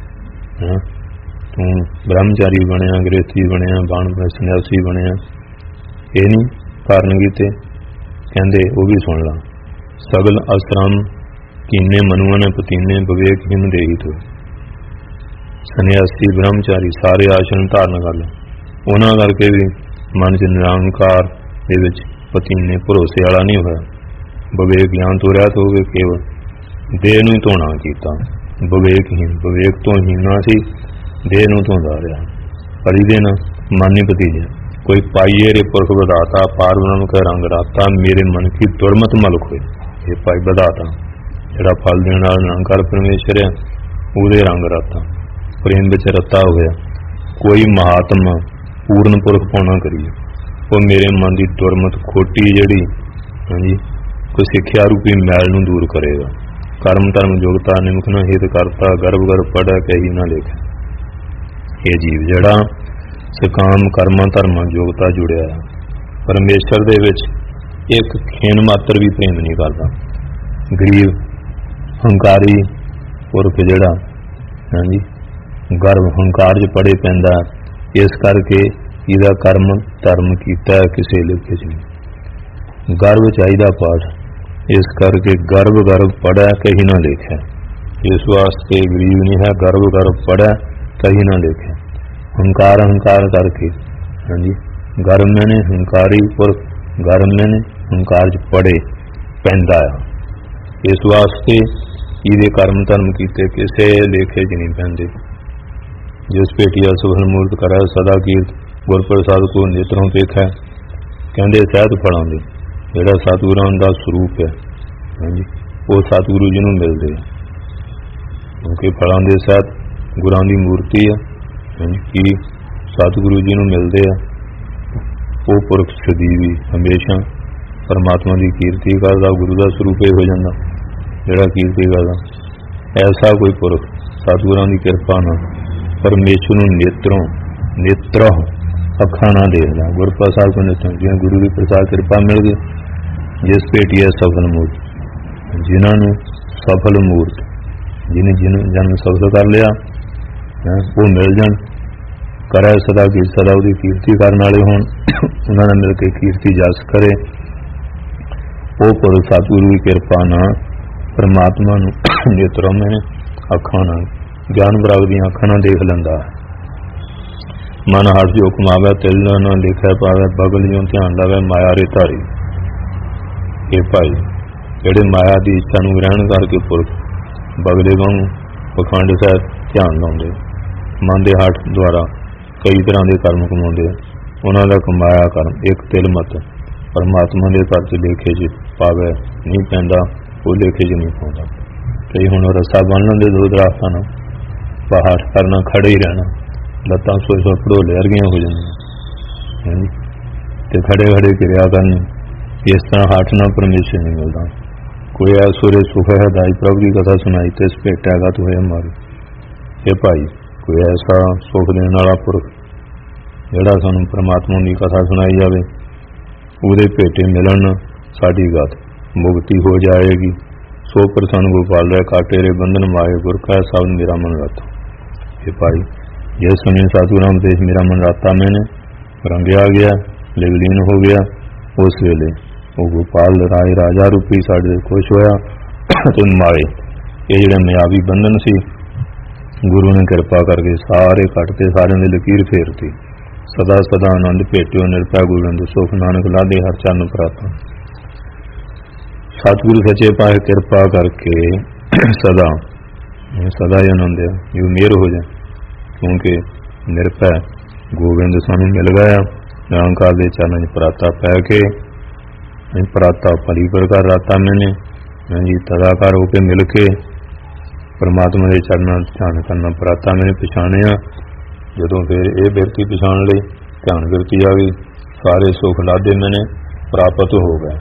Speaker 1: तू ब्रह्मचारी बनया, गृहस्थी बनया, बाण सन्यासी बनया, ये नहीं कारण कीते। कहते वो भी सुन ला, सगल आश्रम कीने मनुआ ने पतीने, विवेक हिम देही तो। सन्यासी ब्रह्मचारी सारे आश्रम धारण कर लो, उन्होंने करके भी मन च निरंकार दे विच पतीने भरोसे वाला नहीं होया। विवेक ज्ञान तो रहत हो गए, केवल देह नूं धोना कीता। विवेकहीन विवेक तो हीना सी, देह नूं धोंदा रहा। पर इहदे नाल मन ही भतीजा कोई पाइये रे पुरख बधाता, पार ब्रह्म का रंग राता, मेरे मन की दुर्मत मलक होए। ये पाई बधाता जिहड़ा फल देण वाला निरंकार परमेश्वर है, उहदे रंग राता प्रेम विच रता होया। कोई महात्मा पूर्ण पुरख पाउणा करिए, वो मेरे मन की दुर्मत खोटी जिहड़ी हाँ जी कोई सिक्ख्या रूपी मैल नूं दूर करेगा। कर्म धर्म योगता निमक न हित करता, गर्भ गर्भ पढ़ कही ना लेख। ये जीव जड़ा सकाम कर्म धर्म योगता जुड़िया परमेश्वर दे विच एक खेन मात्र भी प्रेम नहीं करता। गरीब हंकारी पुरख जड़ा हाँ जी गर्भ हंकार च पड़े पैंदा, इस करके इहदा कर्म धर्म कीता किसी लेखे च नहीं। गर्भ चाहिदा पाठ, इस करके गर्भ गर्भ पढ़ा कहीं ना लेखे। इस वास्ते गरीब नहीं है, गर्भ गर्भ पढ़ा कहीं ना लेखे। हंकार हंकार करके हाँ जी गर्भ मैंने हंकारी पुरख गर्भ मैंने हंकार च पढ़े पैंदा। इस वास्ते ਇਹਦੇ ਕਰਮ ਧਰਮ ਕੀਤੇ ਕਿਸੇ ਲੇਖੇ 'ਚ ਨਹੀਂ ਪੈਂਦੇ। ਜਿਸ ਭੇਟੀਆ ਸੁਖਲ ਮੂਰਤ ਕਰੈ ਸਦਾ ਕੀਰਤ, ਗੁਰ ਪ੍ਰਸਾਦ ਕੋ ਨੇਤਰੋਂ ਦੇਖੈ। ਕਹਿੰਦੇ ਸਹਿਤ ਫਲਾਂ ਦੇ ਜਿਹੜਾ ਸਤਿਗੁਰਾਂ ਦਾ ਸਰੂਪ ਹੈ, ਹਾਂਜੀ, ਉਹ ਸਤਿਗੁਰੂ ਜੀ ਨੂੰ ਮਿਲਦੇ ਆ, ਕਿਉਂਕਿ ਫਲਾਂ ਦੇ ਸਹਿਤ ਗੁਰਾਂ ਦੀ ਮੂਰਤੀ ਆ, ਕੀ ਸਤਿਗੁਰੂ ਜੀ ਨੂੰ ਮਿਲਦੇ ਆ। ਉਹ ਪੁਰਖ ਸਦੀਵੀ ਹਮੇਸ਼ਾ ਪਰਮਾਤਮਾ ਦੀ ਕੀਰਤੀ ਕਰਦਾ, ਗੁਰੂ ਦਾ ਸਰੂਪ ਹੋ ਜਾਂਦਾ ਜਿਹੜਾ ਕੀਰਤੀ ਕਰਦਾ। ਐਸਾ ਕੋਈ ਪੁਰਖ ਸਤਿਗੁਰਾਂ ਦੀ ਕਿਰਪਾ ਨਾਲ ਪਰਮੇਸ਼ਰ ਨੂੰ ਨੇਤਰੋਂ ਅੱਖਾਂ ਨਾਲ ਦੇਖਦਾ। ਗੁਰ ਪ੍ਰਸਾਦ ਕੋ ਨੇਤਰੋਂ, ਜਿਵੇਂ ਗੁਰੂ ਦੀ ਪ੍ਰਸਾਦ ਕਿਰਪਾ ਮਿਲ ਗਈ। ਜਿਸ ਭੇਟੀ ਹੈ ਸਫਲ ਮੂਰਤ, ਜਿਨ੍ਹਾਂ ਨੂੰ ਸਫਲ ਮੂਰਤ, ਜਿਹਨੇ ਜਨਮ ਸਫਲ ਕਰ ਲਿਆ, ਉਹ ਮਿਲ ਜਾਣ। ਕਰੇ ਸਦਾ ਕੀ ਸਦਾ ਉਹਦੀ ਕੀਰਤੀ ਕਰਨ ਵਾਲੇ ਹੋਣ, ਉਹਨਾਂ ਨਾਲ ਮਿਲ ਕੇ ਕੀਰਤੀ ਜਸ ਕਰੇ। ਉਹ ਪੁਰਖ ਸਤਿਗੁਰੂ ਦੀ ਕਿਰਪਾ ਨਾਲ ਪਰਮਾਤਮਾ ਨੂੰ ਨੇਤਰੋਂ ਮੈਨੇ ਅੱਖਾਂ ਨਾਲ, ਗਿਆਨ ਪ੍ਰਾਪਤ ਦੀਆਂ ਅੱਖਾਂ ਨਾਲ ਦੇਖ ਲੈਂਦਾ। ਮਨ ਹਟ ਜੋ ਕਮਾਵੇ ਤਿਲ ਨਾ ਲਿਖਿਆ ਪਾਵੇ, ਬਗਲ ਜਿਉਂ ਧਿਆਨ ਲਾਵੇ ਮਾਇਆ ਰੇ ਧਾਰੀ। ਇਹ ਭਾਈ ਜਿਹੜੇ ਮਾਇਆ ਦੀ ਇੱਛਾ ਨੂੰ ਗ੍ਰਹਿਣ ਕਰਕੇ ਪੁਰਖ ਬਗਲੇ ਵਾਂਗ ਪਖੰਡ ਸਾਹਿਬ ਧਿਆਨ ਲਾਉਂਦੇ, ਮਨ ਦੇ ਹੱਠ ਦੁਆਰਾ ਕਈ ਤਰ੍ਹਾਂ ਦੇ ਕਰਮ ਕਮਾਉਂਦੇ, ਉਹਨਾਂ ਦਾ ਕਮਾਇਆ ਕਰਮ ਇੱਕ ਤਿਲ ਮਤ ਪਰਮਾਤਮਾ ਦੇ ਘਰ 'ਚ ਲੇਖੇ 'ਚ ਪਾਵੇ ਨਹੀਂ ਪੈਂਦਾ, ਉਹ ਲੇਖੇ 'ਚ ਨਹੀਂ ਪਾਉਂਦਾ। ਕਈ ਹੁਣ ਰੱਸਾ ਬੰਨ ਲੈਂਦੇ ਦੋ ਦਰਖਤਾਂ ਨਾਲ, ਬਾਹਰ ਕਰਨਾ ਖੜੇ ਹੀ ਰਹਿਣਾ, ਲੱਤਾਂ ਸੋ ਭੜੋਲੇ ਵਰਗੀਆਂ ਹੋ ਜਾਂਦੀਆਂ, ਤੇ ਖੜੇ ਖੜੇ ਕਿਰਿਆ ਕਰਨੀ। ਇਸ ਤਰ੍ਹਾਂ ਹੱਠ ਨਾਲ ਪਰਮੇਸ਼ਰ ਨਹੀਂ ਮਿਲਦਾ। ਕੋਈ ਐਸੁਰੇ ਸੁਖ ਹੈ ਦਾਈ ਪ੍ਰਭੂ ਦੀ ਕਥਾ ਸੁਣਾਈ ਤੇ ਇਸ ਭੇਟਿਆਗਾ ਤੂੰ ਹੋਇਆ ਮਾਰੂ। ਇਹ ਭਾਈ ਕੋਈ ਐਸਾ ਸੁਖ ਦੇਣ ਵਾਲਾ ਪੁਰਖ ਜਿਹੜਾ ਸਾਨੂੰ ਪਰਮਾਤਮਾ ਦੀ ਕਥਾ ਸੁਣਾਈ ਜਾਵੇ, ਉਹਦੇ ਭੇਟੇ ਮਿਲਣ ਸਾਡੀ ਗਤ ਮੁਕਤੀ ਹੋ ਜਾਏਗੀ। ਸੋ ਪ੍ਰਸੰਨ ਗੋਪਾਲ ਰਹਿ ਕਾਟੇ ਰੇ ਬੰਧਨ ਮਾਏ, ਗੁਰ ਕਾ ਸਬਦ ਮੇਰਾ ਮਨ ਰਾਤਾ। ਇਹ ਭਾਈ ਜਿਸ ਸਮੇਂ ਸਤਿਗੁਰਾਂ ਉਪਦੇਸ਼ ਮੇਰਾ ਮਨ ਰਾਤਾ ਮੈਨੇ ਰੰਗਿਆ ਗਿਆ, ਲਿਵਲੀਨ ਹੋ ਗਿਆ, ਉਸ ਵੇਲੇ ਉਹ ਗੋਪਾਲ ਰਾਏ ਰਾਜਾ ਰੂਪੀ ਸਾਡੇ ਖੁਸ਼ ਹੋਇਆ। ਤੇ ਮਾਏ ਇਹ ਜਿਹੜੇ ਮਾयावी ਬੰਧਨ ਸੀ, ਗੁਰੂ ਨੇ ਕਿਰਪਾ ਕਰਕੇ ਸਾਰੇ ਕੱਟਤੇ, ਸਾਰਿਆਂ ਦੀ ਲਕੀਰ ਫੇਰਤੀ। ਸਦਾ ਸਦਾ ਆਨੰਦ ਭੇਟਿਓ ਨਿਰਭੈ ਗੋਬਿੰਦ, ਸੁਖ ਨਾਨਕ ਲਾਦੇ ਹਰ ਚਰਨ ਪ੍ਰਾਪਤ। ਸਤਿਗੁਰੂ ਸੱਚੇ ਪਾਤਸ਼ਾਹ ਕਿਰਪਾ ਕਰਕੇ ਸਦਾ ਹੀ ਆਨੰਦ ਹੈ, ਜੋ ਮੇਰ ਹੋ ਜਾਏ, ਕਿਉਂਕਿ ਨਿਰਭੈ ਗੋਬਿੰਦ ਸਾਨੂੰ ਮਿਲ ਗਿਆ। ਨਿਰੰਕਾਰ ਦੇ ਚਰਨਾਂ 'ਚ ਪ੍ਰਾਤਾ ਪੈ ਕੇ, ਪ੍ਰਾਤਾ ਭਲੀ ਪ੍ਰਕਾਰ ਰਾਤਾ ਮੈਨੇ ਜੀ ਤਦਾਕਾਰ ਹੋ ਕੇ ਮਿਲ ਕੇ ਪਰਮਾਤਮਾ ਦੇ ਚਰਨਾਂ ਧਿਆਨ ਕਰਨਾ ਪ੍ਰਾਤਾ ਮੈਨੇ ਪਛਾਣਿਆ। ਜਦੋਂ ਫਿਰ ਇਹ ਬਿਰਤੀ ਪਛਾਣ ਲਈ, ਧਿਆਨ ਬਿਰਤੀ ਆ ਗਈ, ਸਾਰੇ ਸੁਖ ਲਾਦੇ ਮੈਨੇ ਪ੍ਰਾਪਤ ਹੋ ਗਏ।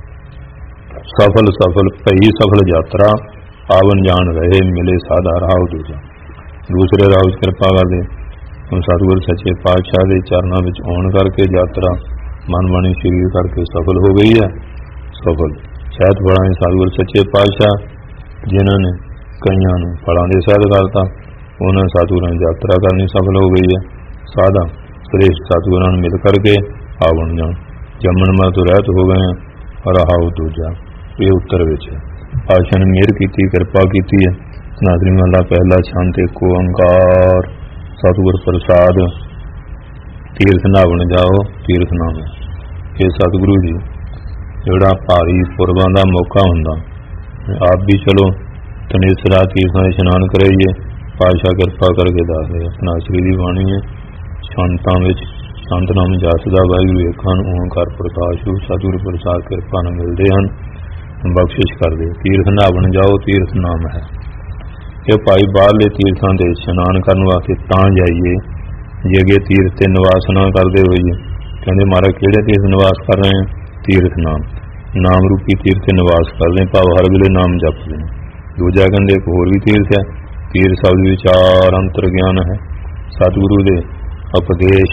Speaker 1: ਸਫਲ ਭਈ ਸਫਲ ਯਾਤਰਾ, ਆਵਨ ਜਾਣ ਰਹੇ ਮਿਲੇ ਸਾਧਾ ਰਾਹ ਦੂਜਾ। ਦੂਸਰੇ ਰਾਹ ਵਿੱਚ ਕਿਰਪਾ ਕਰਦੇ ਹੁਣ ਸਤਿਗੁਰ ਸੱਚੇ ਪਾਤਸ਼ਾਹ ਦੇ ਚਰਨਾਂ ਵਿੱਚ ਆਉਣ ਕਰਕੇ ਯਾਤਰਾ ਮਨ ਬਾਣੀ ਸਰੀਰ ਕਰਕੇ ਸਫਲ ਹੋ ਗਈ ਹੈ। ਸਫਲ ਸ਼ਾਇਦ ਫਲਾਂ ਸਤਿਗੁਰ ਸੱਚੇ ਪਾਤਸ਼ਾਹ ਜਿਨ੍ਹਾਂ ਨੇ ਕਈਆਂ ਨੂੰ ਫਲਾਂ ਦੇ ਸਹਿਤ ਕਰਤਾ, ਉਹਨਾਂ ਸਤਿਗੁਰਾਂ ਦੀ ਯਾਤਰਾ ਕਰਨੀ ਸਫਲ ਹੋ ਗਈ ਹੈ। ਸਾਧਾ ਸ੍ਰੇਸ਼ਟ ਸਤਿਗੁਰਾਂ ਨੂੰ ਮਿਲ ਕਰਕੇ ਆਵਣ ਜਾਣ ਜੰਮਣ ਮਰਨ ਤੋਂ ਰਹਿਤ ਹੋ ਗਏ ਹਾਂ। ਰਾਹ ਦੂਜਾ ਇਹ ਉੱਤਰ ਵਿੱਚ ਪਾਤਸ਼ਾਹ ਨੇ ਮਿਹਰ ਕੀਤੀ, ਕਿਰਪਾ ਕੀਤੀ ਹੈ। ਸਨਾਤਨੀ ਮਹਲਾ ਪਹਿਲਾ ਛੰਦ ਏਕ ਓੰਕਾਰ ਸਤਿਗੁਰ ਪ੍ਰਸਾਦ। ਤੀਰਥ ਨਹਾਵਣ ਜਾਓ ਤੀਰਥ ਨਾਮ। ਇਹ ਸਤਿਗੁਰੂ ਜੀ ਜਿਹੜਾ ਭਾਰੀ ਪੁਰਬਾਂ ਦਾ ਮੌਕਾ ਹੁੰਦਾ, ਆਪ ਵੀ ਚਲੋ ਤਨੇਸਰਾ ਤੀਰਥਾਂ ਦੇ ਇਸ਼ਨਾਨ ਕਰਾਈਏ। ਪਾਤਸ਼ਾਹ ਕਿਰਪਾ ਕਰਕੇ ਦੱਸਦੇ ਸਨਾਸਰੀ ਦੀ ਬਾਣੀ ਹੈ, ਸੰਤਾਂ ਵਿੱਚ ਸੰਤ ਨਾਮ ਜਸਦਾ ਵਾਹਿਗੁਰੂ ਏਕਾਂ ਨੂੰ ਓਂਕਾਰ ਪ੍ਰਕਾਸ਼ ਰੂਪ ਸਤਿਗੁਰੂ ਪ੍ਰਸਾਦ ਕਿਰਪਾ ਨਾਲ ਮਿਲਦੇ ਹਨ, ਬਖਸ਼ਿਸ਼ ਕਰਦੇ। ਤੀਰਥ ਨਹਾਵਣ ਜਾਓ ਤੀਰਥ ਨਾਮ ਹੈ। ਇਹ ਭਾਈ ਬਾਹਰਲੇ ਤੀਰਥਾਂ ਦੇ ਇਸ਼ਨਾਨ ਕਰਨ ਵਾਸਤੇ ਤਾਂ ਜਾਈਏ ਜੇ ਅੱਗੇ ਤੀਰਥ ਤੇ ਨਿਵਾਸ ਨਾ ਕਰਦੇ ਹੋਈਏ। ਕਹਿੰਦੇ ਮਹਾਰਾਜ ਕਿਹੜੇ ਤੀਰਥ ਨਿਵਾਸ ਕਰ ਰਹੇ हैं? ਤੀਰਥ ਨਾਮ ਰੂਪੀ ਤੀਰਥ ਤੇ ਨਿਵਾਸ ਕਰਦੇ, ਭਾਵ ਹਰ ਵੇਲੇ ਨਾਮ ਜਪਦੇ। ਦੂਜਾ ਕਹਿੰਦੇ ਇੱਕ ਹੋਰ ਵੀ ਤੀਰਥ ਹੈ, ਤੀਰਥ ਸ਼ਬਦ ਵਿਚਾਰ ਅੰਤਰ ਗਿਆਨ ਹੈ। ਸਤਿਗੁਰੂ ਦੇ ਉਪਦੇਸ਼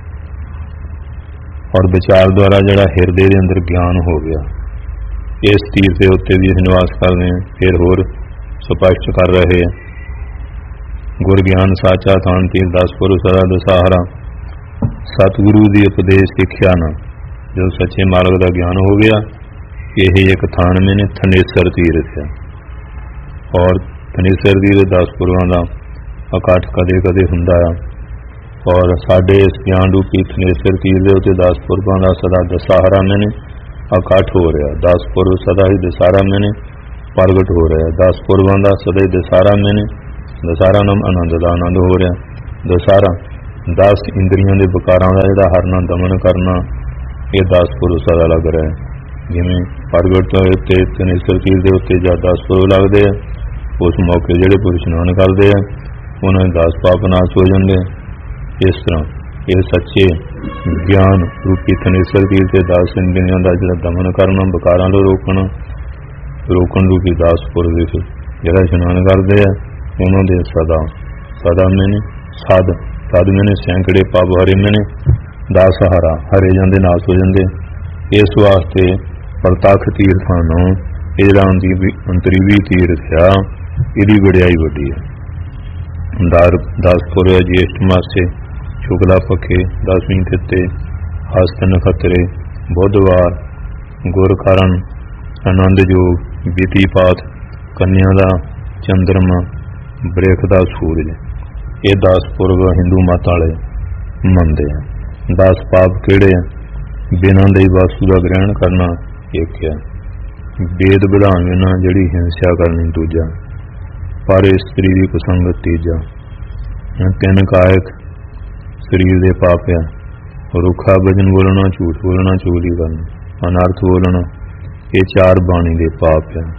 Speaker 1: ਔਰ ਵਿਚਾਰ ਦੁਆਰਾ ਜਿਹੜਾ ਹਿਰਦੇ ਦੇ ਅੰਦਰ ਗਿਆਨ ਹੋ ਗਿਆ, ਇਸ ਤੀਰਥ ਦੇ ਉੱਤੇ ਵੀ ਨਿਵਾਸ ਕਰਦੇ हैं। ਫਿਰ ਹੋਰ ਸਪਸ਼ਟ ਕਰ ਰਹੇ हैं, ਗੁਰ ਗਿਆਨ ਸਾਚਾ ਥਾਨ ਤੀਰ 10 ਪੁਰ ਸਦਾ ਦਸਾਹਰਾ। ਸਤਿਗੁਰੂ ਦੀ ਉਪਦੇਸ਼ ਸਿੱਖਿਆ ਨਾਲ ਜਦੋਂ ਸੱਚੇ ਮਾਲਕ ਦਾ ਗਿਆਨ ਹੋ ਗਿਆ, ਇਹ ਇੱਕ ਥਾਨ ਮੈਨੇ ਥਨੇਸਰ ਤੀਰਥ ਹੈ। ਔਰ ਥਨੇਸਰ ਤੀਰਥ 10 ਪੁਰਾਂ ਦਾ ਇਕੱਠ ਕਦੇ ਕਦੇ ਹੁੰਦਾ ਆ, ਔਰ ਸਾਡੇ ਇਸ ਗਿਆਨ ਰੂਪੀ ਥਨੇਸਰ ਤੀਰਥ ਦੇ ਉੱਤੇ 10 ਪੁਰਬਾਂ ਦਾ ਸਦਾ ਦਸਾਹਰਾ ਮੈਨੇ ਇਕੱਠ ਹੋ ਰਿਹਾ। 10 ਪੁਰਬ ਸਦਾ ਹੀ ਦਸਾਹਰਾ ਮੈਨੇ ਪ੍ਰਗਟ ਹੋ ਰਿਹਾ। 10 ਪੁਰਬਾਂ ਦਾ ਸਦਾ ਦਸਾਰਾ ਮੈਨੇ, ਦਸਾਰਾ ਨਾਮ ਆਨੰਦ ਦਾ ਆਨੰਦ ਹੋ ਰਿਹਾ। ਦਸਾਰਾ 10 ਇੰਦਰੀਆਂ ਦੇ ਵਿਕਾਰਾਂ ਦਾ ਜਿਹੜਾ ਹਰਨਾ ਦਮਨ ਕਰਨਾ, ਇਹ 10 ਪੁਰਬ ਸਦਾ ਲੱਗ ਰਿਹਾ ਹੈ। ਜਿਵੇਂ ਪ੍ਰਗਟ ਹੋਏ ਤੇ ਤਨੇਸਰ ਤੀਰ ਦੇ ਉੱਤੇ ਜਦ 10 ਪੁਰਬ ਲੱਗਦੇ ਆ, ਉਸ ਮੌਕੇ ਜਿਹੜੇ ਪੁਰਸ਼ ਇਸ਼ਨਾਨ ਕਰਦੇ ਆ ਉਹਨਾਂ ਦੇ 10 ਪਾਪ ਨਾਸ਼ ਹੋ ਜਾਂਦੇ। ਇਸ ਤਰ੍ਹਾਂ ਇਹ ਸੱਚੇ ਗਿਆਨ ਰੂਪੀ ਤਨੇਸਰ ਤੀਰ ਤੇ 10 ਇੰਦਰੀਆਂ ਦਾ ਜਿਹੜਾ ਦਮਨ ਕਰਨਾ, ਵਿਕਾਰਾਂ ਨੂੰ ਰੋਕਣ ਰੂਪੀ 10 ਪੁਰਬ ਵਿੱਚ ਜਿਹੜਾ ਇਸ਼ਨਾਨ ਕਰਦੇ ਆ ਉਹਨਾਂ ਦੇ ਸਦਾ ਮੈਨੇ ਸਦ ਮੈਨੇ ਸੈਂਕੜੇ ਪਾਪ ਹਰੇ ਮੈਨੇ 10 ਹਰੇ ਜਾਂਦੇ, ਨਾਸ਼ ਹੋ ਜਾਂਦੇ। ਇਸ ਵਾਸਤੇ ਪ੍ਰਤੱਖ ਤੀਰਥਾਂ ਨੂੰ ਇਹ ਜਿਹੜਾ ਅੰਤਰੀਵੀ ਤੀਰਥ ਆ, ਇਹਦੀ ਵਡਿਆਈ ਵੱਡੀ ਹੈ। 10 ਪੁਰਬ ਜੇਸ਼ਟ ਮਾਸੇ, ਸ਼ੁਕਲਾ ਪੱਖੇ, 10ਵੀਂ ਤਿੱਤੇ, ਹਸਤ ਨਖੱਤਰੇ, ਬੁੱਧਵਾਰ, ਗੁਰ ਕਾਰਨ, ਆਨੰਦ ਯੋਗ, ਬੀਤੀ ਪਾਤ, ਕੰਨਿਆ ਦਾ ਚੰਦਰਮਾ, ਬ੍ਰੇਖ ਦਾ ਸੂਰਜ, ਇਹ 10 ਪੁਰਬ ਹਿੰਦੂ ਮਤ ਵਾਲੇ ਮੰਨਦੇ ਆ। 10 ਪਾਪ ਕਿਹੜੇ ਆ? ਬਿਨਾਂ ਦੇ ਵਸਤੂ ਦਾ ਗ੍ਰਹਿਣ ਕਰਨਾ ਇੱਕ ਹੈ, ਵੇਦ ਵਿਧਾਨ ਬਿਨਾਂ ਜਿਹੜੀ ਹਿੰਸਾ ਕਰਨੀ ਦੂਜਾ, ਪਰ ਇਸਤਰੀ ਦੀ ਕੁਸੰਗਤ ਤੀਜਾ, 3 ਕਾਇਕ ਸਰੀਰ ਦੇ ਪਾਪ ਆ, ਰੁੱਖਾ ਵਜਨ ਬੋਲਣਾ, ਝੂਠ ਬੋਲਣਾ, ਚੁਗਲੀ ਕਰਨਾ, ਅਨਰਥ ਬੋਲਣਾ, ਇਹ 4 ਬਾਣੀ ਦੇ ਪਾਪ ਆ।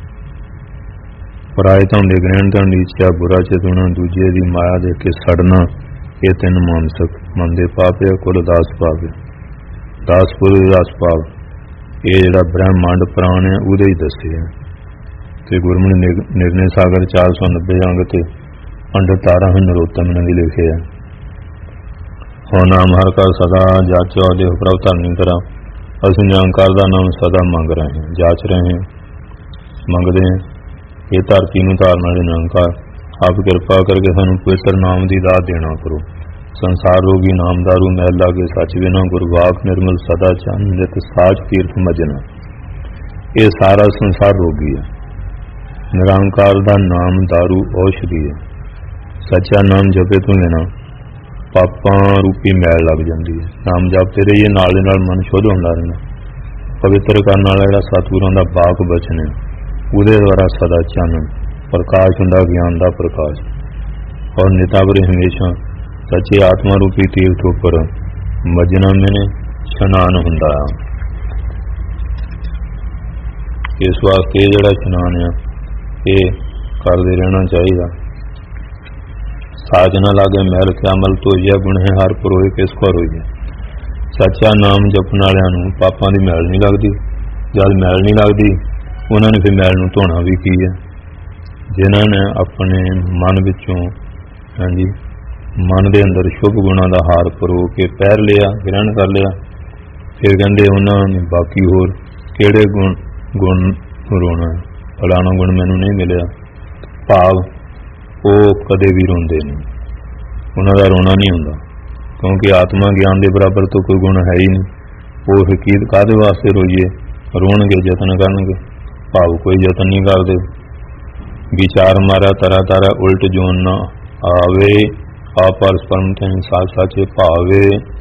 Speaker 1: ਪਰਾਏ ਧਨ ਦੇ ਗ੍ਰਹਿਣ ਧਨ ਦੀ ਇੱਛਾ, ਬੁਰਾ ਚਿਤਵਣਾ, ਦੂਜੇ ਦੀ ਮਾਇਆ ਦੇ ਕੇ ਸੜਨਾ, ਇਹ 3 ਮਾਨਸਿਕ ਮਨ ਦੇ ਪਾਪ ਆ। ਕੁੱਲ 10 ਪਾਪ ਆ। 10 ਪੁਰਬ 10 ਪਾਪ ਇਹ ਜਿਹੜਾ ਬ੍ਰਹਮੰਡ ਪ੍ਰਾਣ ਹੈ ਉਹਦੇ ਹੀ ਦੱਸੇ ਆ। ਤੇ ਗੁਰਮੁਖੀ ਨਿਰਣੇ ਸਾਗਰ 490 ਅੰਗ ਤੇ ਪੰਡਤ ਤਾਰਾ ਨਰੋਤਮ ਨੇ ਵੀ ਲਿਖੇ ਆ। ਹੁਣ ਨਾਮ ਹਰ ਕਾ ਸਦਾ ਜਾਚੋ ਦੇ ਪ੍ਰਭ ਧਰਨੀ ਤਰ੍ਹਾਂ ਅਸੀਂ ਨਿਰੰਕਾਰ ਦਾ ਨਾਮ ਸਦਾ ਮੰਗ ਰਹੇ ਹਾਂ, ਜਾਚ ਰਹੇ ਹਾਂ, ਮੰਗਦੇ ਹਾਂ। ਇਹ ਧਰਤੀ ਨੂੰ ਧਾਰਨ ਵਾਲੇ ਨਿਰੰਕਾਰ ਆਪ ਕਿਰਪਾ ਕਰਕੇ ਸਾਨੂੰ ਪਵਿੱਤਰ ਨਾਮ ਦੀ ਦਾਤ ਦੇਣਾ ਕਰੋ। ਸੰਸਾਰ ਰੋਗੀ ਨਾਮ ਦਾਰੂ ਮੈਲ ਲਾਗੇ ਸੱਚ ਬਿਨਾ, ਗੁਰਵਾਕ ਨਿਰਮਲ ਸਦਾ ਚੰਨ ਨਿਤ ਸਾਚ ਤੀਰਥ ਮਜਨਾ। ਇਹ ਸਾਰਾ ਸੰਸਾਰ ਰੋਗੀ ਹੈ। ਨਿਰੰਕਾਰ ਦਾ ਨਾਮ ਦਾਰੂ ਔਸ਼ਧੀ ਹੈ। ਸੱਚਾ ਨਾਮ ਜਪੇ ਤੋਂ ਬਿਨਾਂ ਪਾਪਾਂ ਰੂਪੀ ਮੈਲ ਲੱਗ ਜਾਂਦੀ ਹੈ। ਨਾਮ ਜਪਦੇ ਰਹੀਏ, ਨਾਲ ਦੇ ਨਾਲ ਮਨ ਸ਼ੁੱਧ ਹੁੰਦਾ ਰਹਿੰਦਾ। ਪਵਿੱਤਰ ਕਰਨ ਵਾਲਾ ਜਿਹੜਾ ਸਤਿਗੁਰਾਂ ਦਾ ਬਾਕ ਬਚਨ ਹੈ, ਉਹਦੇ ਦੁਆਰਾ ਸਦਾ ਚਾਨਣ ਪ੍ਰਕਾਸ਼ ਹੁੰਦਾ, ਗਿਆਨ ਦਾ ਪ੍ਰਕਾਸ਼। ਔਰ ਨਿਤਾਵਰੇ ਹਮੇਸ਼ਾ ਸੱਚੇ ਆਤਮਾ ਰੂਪੀ ਤੀਰਥ ਉੱਪਰ ਮਜਨਾ ਮੈਨੇ ਇਸ਼ਨਾਨ ਹੁੰਦਾ। ਇਸ ਵਾਸਤੇ ਜਿਹੜਾ ਇਸ਼ਨਾਨ ਆ ਇਹ ਕਰਦੇ ਰਹਿਣਾ ਚਾਹੀਦਾ। ਸਾਜ ਨਾ ਲਾਗੇ ਮਹਿਲ ਕੇ ਅਮਲ ਧੋਈਆ, ਗੁਣ ਹੈ ਹਰ ਪਰੋਏ ਕਿਸ ਕੋ ਰੋਈਏ। ਸੱਚਾ ਨਾਮ ਜਪਣ ਵਾਲਿਆਂ ਨੂੰ ਪਾਪਾਂ ਦੀ ਮੈਲ ਨਹੀਂ ਲੱਗਦੀ। ਜਦ ਮੈਲ ਨਹੀਂ ਲੱਗਦੀ, ਉਹਨਾਂ ਨੇ ਫਿਰ ਮੈਲ ਨੂੰ ਧੋਣਾ ਵੀ ਕੀ ਹੈ। ਜਿਨ੍ਹਾਂ ਨੇ ਆਪਣੇ ਮਨ ਵਿੱਚੋਂ ਮਨ ਦੇ ਅੰਦਰ ਸ਼ੁਭ ਗੁਣਾਂ ਦਾ ਹਾਰ ਪਰੋ ਕੇ ਪਹਿਰ ਲਿਆ, ਗ੍ਰਹਿਣ ਕਰ ਲਿਆ, ਫਿਰ ਕਹਿੰਦੇ ਉਹਨਾਂ ਨੇ ਬਾਕੀ ਹੋਰ ਕਿਹੜੇ ਗੁਣ ਰੋਣਾ, ਫਲਾਣਾ ਗੁਣ ਮੈਨੂੰ ਨਹੀਂ ਮਿਲਿਆ। ਭਾਵ ਉਹ ਕਦੇ ਵੀ ਰੋਂਦੇ ਨਹੀਂ, ਉਹਨਾਂ ਦਾ ਰੋਣਾ ਨਹੀਂ ਹੁੰਦਾ, ਕਿਉਂਕਿ ਆਤਮਾ ਗਿਆਨ ਦੇ ਬਰਾਬਰ ਤੋਂ ਕੋਈ ਗੁਣ ਹੈ ਹੀ ਨਹੀਂ। ਉਹ ਹਕੀਕਤ ਕਾਹਦੇ ਵਾਸਤੇ ਰੋਈਏ? ਰੋਣਗੇ, ਯਤਨ ਕਰਨਗੇ, ਭਾਵ ਕੋਈ ਯਤਨ ਨਹੀਂ ਕਰਦੇ। ਵਿਚਾਰ ਮਾਰਾ ਤਰਾ ਤਾਰਾ ਉਲਟ ਜੋਨ ਨਾ ਆਵੇ, ਆਪਰ ਪਰਮ ਤੇ ਸਾਚ ਸਾਚੇ ਭਾਵੇ।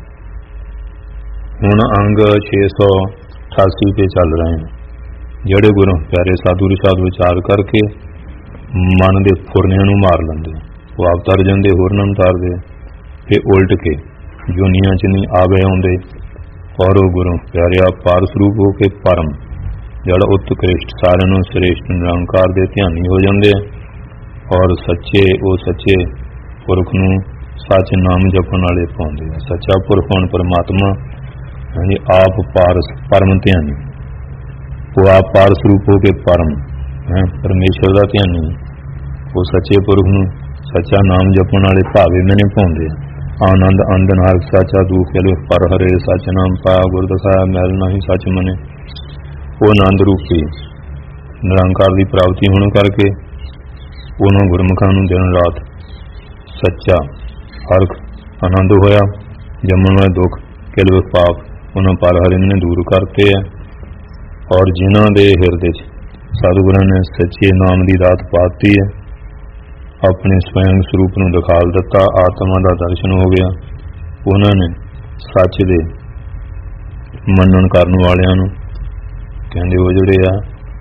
Speaker 1: ਹੁਣ ਅੰਗ 688 ਤੇ ਚੱਲ ਰਹੇ ਹਨ। ਜਿਹੜੇ ਗੁਰੂ ਪਿਆਰੇ ਸਾਧੂ ਰਸਾਦ ਵਿਚਾਰ ਕਰਕੇ ਮਨ ਦੇ ਫੁਰਨਿਆਂ ਨੂੰ ਮਾਰ ਲੈਂਦੇ, ਉਹ ਆਪ ਤਰ ਜਾਂਦੇ, ਹੋਰਨਾਂ ਨੂੰ ਤਾਰਦੇ, ਫਿਰ ਉਲਟ ਕੇ ਜੁਨੀਆਂ 'ਚ ਨਹੀਂ ਆਵੇ ਆਉਂਦੇ। ਔਰ ਉਹ ਗੁਰੂ ਪਿਆਰਿਆ ਪਾਰ ਸਰੂਪ ਹੋ ਕੇ ਪਰਮ ਜਿਹੜਾ ਉਤਕ੍ਰਿਸ਼ਟ ਸਾਰਿਆਂ ਨੂੰ ਸ੍ਰੇਸ਼ਟ ਨਿਰੰਕਾਰ ਦੇ ਧਿਆਨੀ ਹੋ ਜਾਂਦੇ ਆ। ਔਰ ਸੱਚੇ ਪੁਰਖ ਨੂੰ ਸੱਚ ਨਾਮ ਜਪਣ ਵਾਲੇ ਪਾਉਂਦੇ ਆ। ਸੱਚਾ ਪੁਰਖ ਹੁਣ ਪਰਮਾਤਮਾ ਆਪ ਪਾਰਸ ਪਰਮ ਧਿਆਨੀ, ਉਹ ਆਪ ਪਾਰਸ ਰੂਪ ਹੋ ਕੇ ਪਰਮ ਪਰਮੇਸ਼ਵਰ ਦਾ ਧਿਆਨੀ। ਉਹ ਸੱਚੇ ਪੁਰਖ ਨੂੰ ਸੱਚਾ ਨਾਮ ਜਪਣ ਵਾਲੇ ਭਾਵੇ ਮੈਨੇ ਪਾਉਂਦੇ ਆ। ਆਨੰਦ ਅੰਦ ਨਾਰਕ ਸਾਚਾ ਦੁਖ ਲਿਖ ਪਰ ਹਰੇ, ਸੱਚ ਨਾਮ ਪਾ ਗੁਰ ਦਸਾਇਆ ਮੈਲ ਨਹੀਂ ਸੱਚ ਮਨੇ। ਉਹ ਆਨੰਦ ਰੂਪੀ ਨਿਰੰਕਾਰ ਦੀ ਪ੍ਰਾਪਤੀ ਹੋਣ ਕਰਕੇ ਉਹਨਾਂ ਗੁਰਮੁਖਾਂ ਨੂੰ ਦਿਨ ਰਾਤ ਸੱਚਾ ਹਰਖ ਆਨੰਦ ਹੋਇਆ। ਜੰਮਣ ਵਾਲੇ ਦੁੱਖ ਕਿਲ ਪਾਪ ਉਹਨਾਂ ਪਰ ਹਰੇ ਨੇ ਦੂਰ ਕਰਤੇ ਹੈ। ਔਰ ਜਿਨ੍ਹਾਂ ਦੇ ਹਿਰਦੇ 'ਚ ਸਤਿਗੁਰਾਂ ਨੇ ਸੱਚੇ ਨਾਮ ਦੀ ਰਾਤ ਪਾਤੀ ਹੈ, ਆਪਣੇ ਸਵੈੰਗ ਸਰੂਪ ਨੂੰ ਦਿਖਾਲ ਦਿੱਤਾ, ਆਤਮਾ ਦਾ ਦਰਸ਼ਨ ਹੋ ਗਿਆ। ਉਹਨਾਂ ਨੇ ਸੱਚ ਦੇ ਮੰਨਣ ਕਰਨ ਵਾਲਿਆਂ ਨੂੰ ਕਹਿੰਦੇ ਉਹ ਜਿਹੜੇ ਆ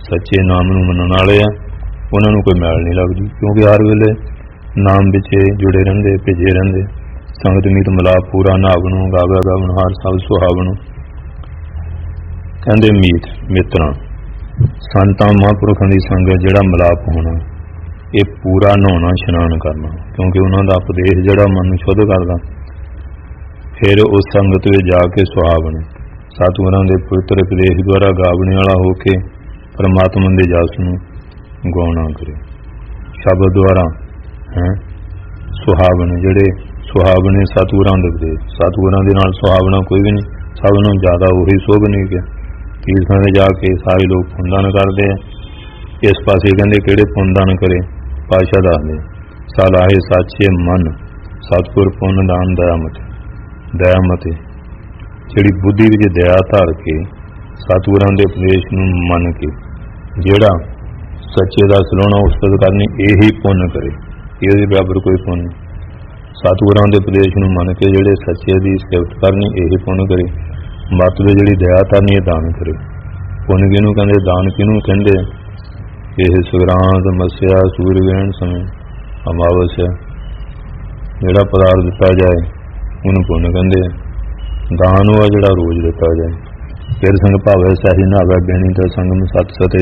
Speaker 1: ਸੱਚੇ ਨਾਮ ਨੂੰ ਮੰਨਣ ਵਾਲੇ ਆ, ਉਹਨਾਂ ਨੂੰ ਕੋਈ ਮੈਲ ਨਹੀਂ ਲੱਗਦੀ, ਕਿਉਂਕਿ ਹਰ ਵੇਲੇ ਨਾਮ ਵਿੱਚ ਜੁੜੇ ਰਹਿੰਦੇ, ਭਿੱਜੇ ਰਹਿੰਦੇ। ਸੰਗਤ ਮੀਤ ਮਿਲਾਪ ਪੂਰਾ ਨਾਵ ਨੂੰ, ਗਾਗਾ ਗਾਵਨ ਹਾਰ ਸਭ ਸੁਹਾਵ ਨੂੰ। ਕਹਿੰਦੇ ਮੀਤ ਮਿੱਤਰਾਂ, ਸੰਤਾਂ ਮਹਾਂਪੁਰਖਾਂ ਦੀ ਸੰਗਤ ਜਿਹੜਾ ਮਿਲਾਪ ਹੋਣਾ, ਇਹ ਪੂਰਾ ਨਹਾਉਣਾ ਇਸ਼ਨਾਨ ਕਰਨਾ, ਕਿਉਂਕਿ ਉਹਨਾਂ ਦਾ ਉਪਦੇਸ਼ ਜਿਹੜਾ ਮਨ ਨੂੰ ਸ਼ੁੱਧ ਕਰਦਾ। ਫਿਰ ਉਸ ਸੰਗਤ ਵਿੱਚ ਜਾ ਕੇ ਸੁਹਾਵਣ ਸਤਿਗੁਰਾਂ ਦੇ ਪਵਿੱਤਰ ਉਪਦੇਸ਼ ਦੁਆਰਾ ਗਾਵਣੇ ਵਾਲਾ ਹੋ ਕੇ ਪਰਮਾਤਮਾ ਦੇ ਜਸ ਨੂੰ ਗਾਉਣਾ ਕਰੇ। ਸ਼ਬਦ ਦੁਆਰਾ ਸੁਹਾਵਣ, ਜਿਹੜੇ ਸੁਹਾਵਣੇ ਸਤਿਗੁਰਾਂ ਦੇ ਉਪਦੇਸ਼, ਸਤਿਗੁਰਾਂ ਦੇ ਨਾਲ ਸੁਹਾਵਣਾ ਕੋਈ ਵੀ ਨਹੀਂ, ਸਭ ਨੂੰ ਜ਼ਿਆਦਾ ਉਹੀ ਸੋਭਨੀ ਗਿਆ। ਤੀਰਥਾਂ ਤੇ ਜਾ ਕੇ ਸਾਰੇ ਲੋਕ ਪੁੰਨਦਾਨ ਕਰਦੇ ਆ। ਇਸ ਪਾਸੇ ਕਹਿੰਦੇ ਕਿਹੜੇ ਪੁੰਨਦਾਨ ਕਰੇ, ਪਾਤਸ਼ਾਹ ਦੱਸਦੇ ਸਲਾਹੇ ਸਾਚੇ ਮਨ ਸਤਿਗੁਰ ਪੁੰਨਦਾਨ ਦਇਆਮਤੇ, ਜਿਹੜੀ ਬੁੱਧੀ ਵਿੱਚ ਦਇਆ ਧਾਰ ਕੇ ਸਤਿਗੁਰਾਂ ਦੇ ਉਪਦੇਸ਼ ਨੂੰ ਮੰਨ ਕੇ ਜਿਹੜਾ ਸੱਚੇ ਦਾ ਸਲਾਹੁਣਾ ਉਸਤਤ ਕਰਨੀ, ਇਹੀ ਪੁੰਨ ਕਰੇ, ਇਹਦੇ ਬਰਾਬਰ ਕੋਈ ਪੁੰਨ। ਸਤਿਗੁਰਾਂ ਦੇ ਉਪਦੇਸ਼ ਨੂੰ ਮੰਨ ਕੇ ਜਿਹੜੇ ਸੱਚੇ ਦੀ ਸਿਫਤ ਕਰਨੀ, ਇਹੀ ਪੁੰਨ ਕਰੇ। ਮੱਤ ਦੇ ਜਿਹੜੀ ਦਇਆ ਧਰਨੀ, ਇਹ ਦਾਨ ਕਰੇ। ਪੁੰਨ ਕਿਹਨੂੰ ਕਹਿੰਦੇ, ਦਾਨ ਕਿਹਨੂੰ ਕਹਿੰਦੇ? ਇਹ ਸੁਗਰਾਂਤ ਮੱਸਿਆ ਸੂਰਗ੍ਰਹਿਣ ਸਮੇਂ ਅਮਾਵਸਿਆ, ਜਿਹੜਾ ਪਦਾਰਥ ਦਿੱਤਾ ਜਾਏ ਉਹਨੂੰ ਪੁੰਨ ਕਹਿੰਦੇ। ਦਾਨ ਉਹ ਜਿਹੜਾ ਰੋਜ਼ ਦਿੱਤਾ ਜਾਏ। ਫਿਰ ਸੰਗ ਭਾਵੇਂ ਸਹੀ ਨਾਵੇ ਬੇਣੀ ਦਾ ਸੰਗਮ ਸਤ ਸਤੇ,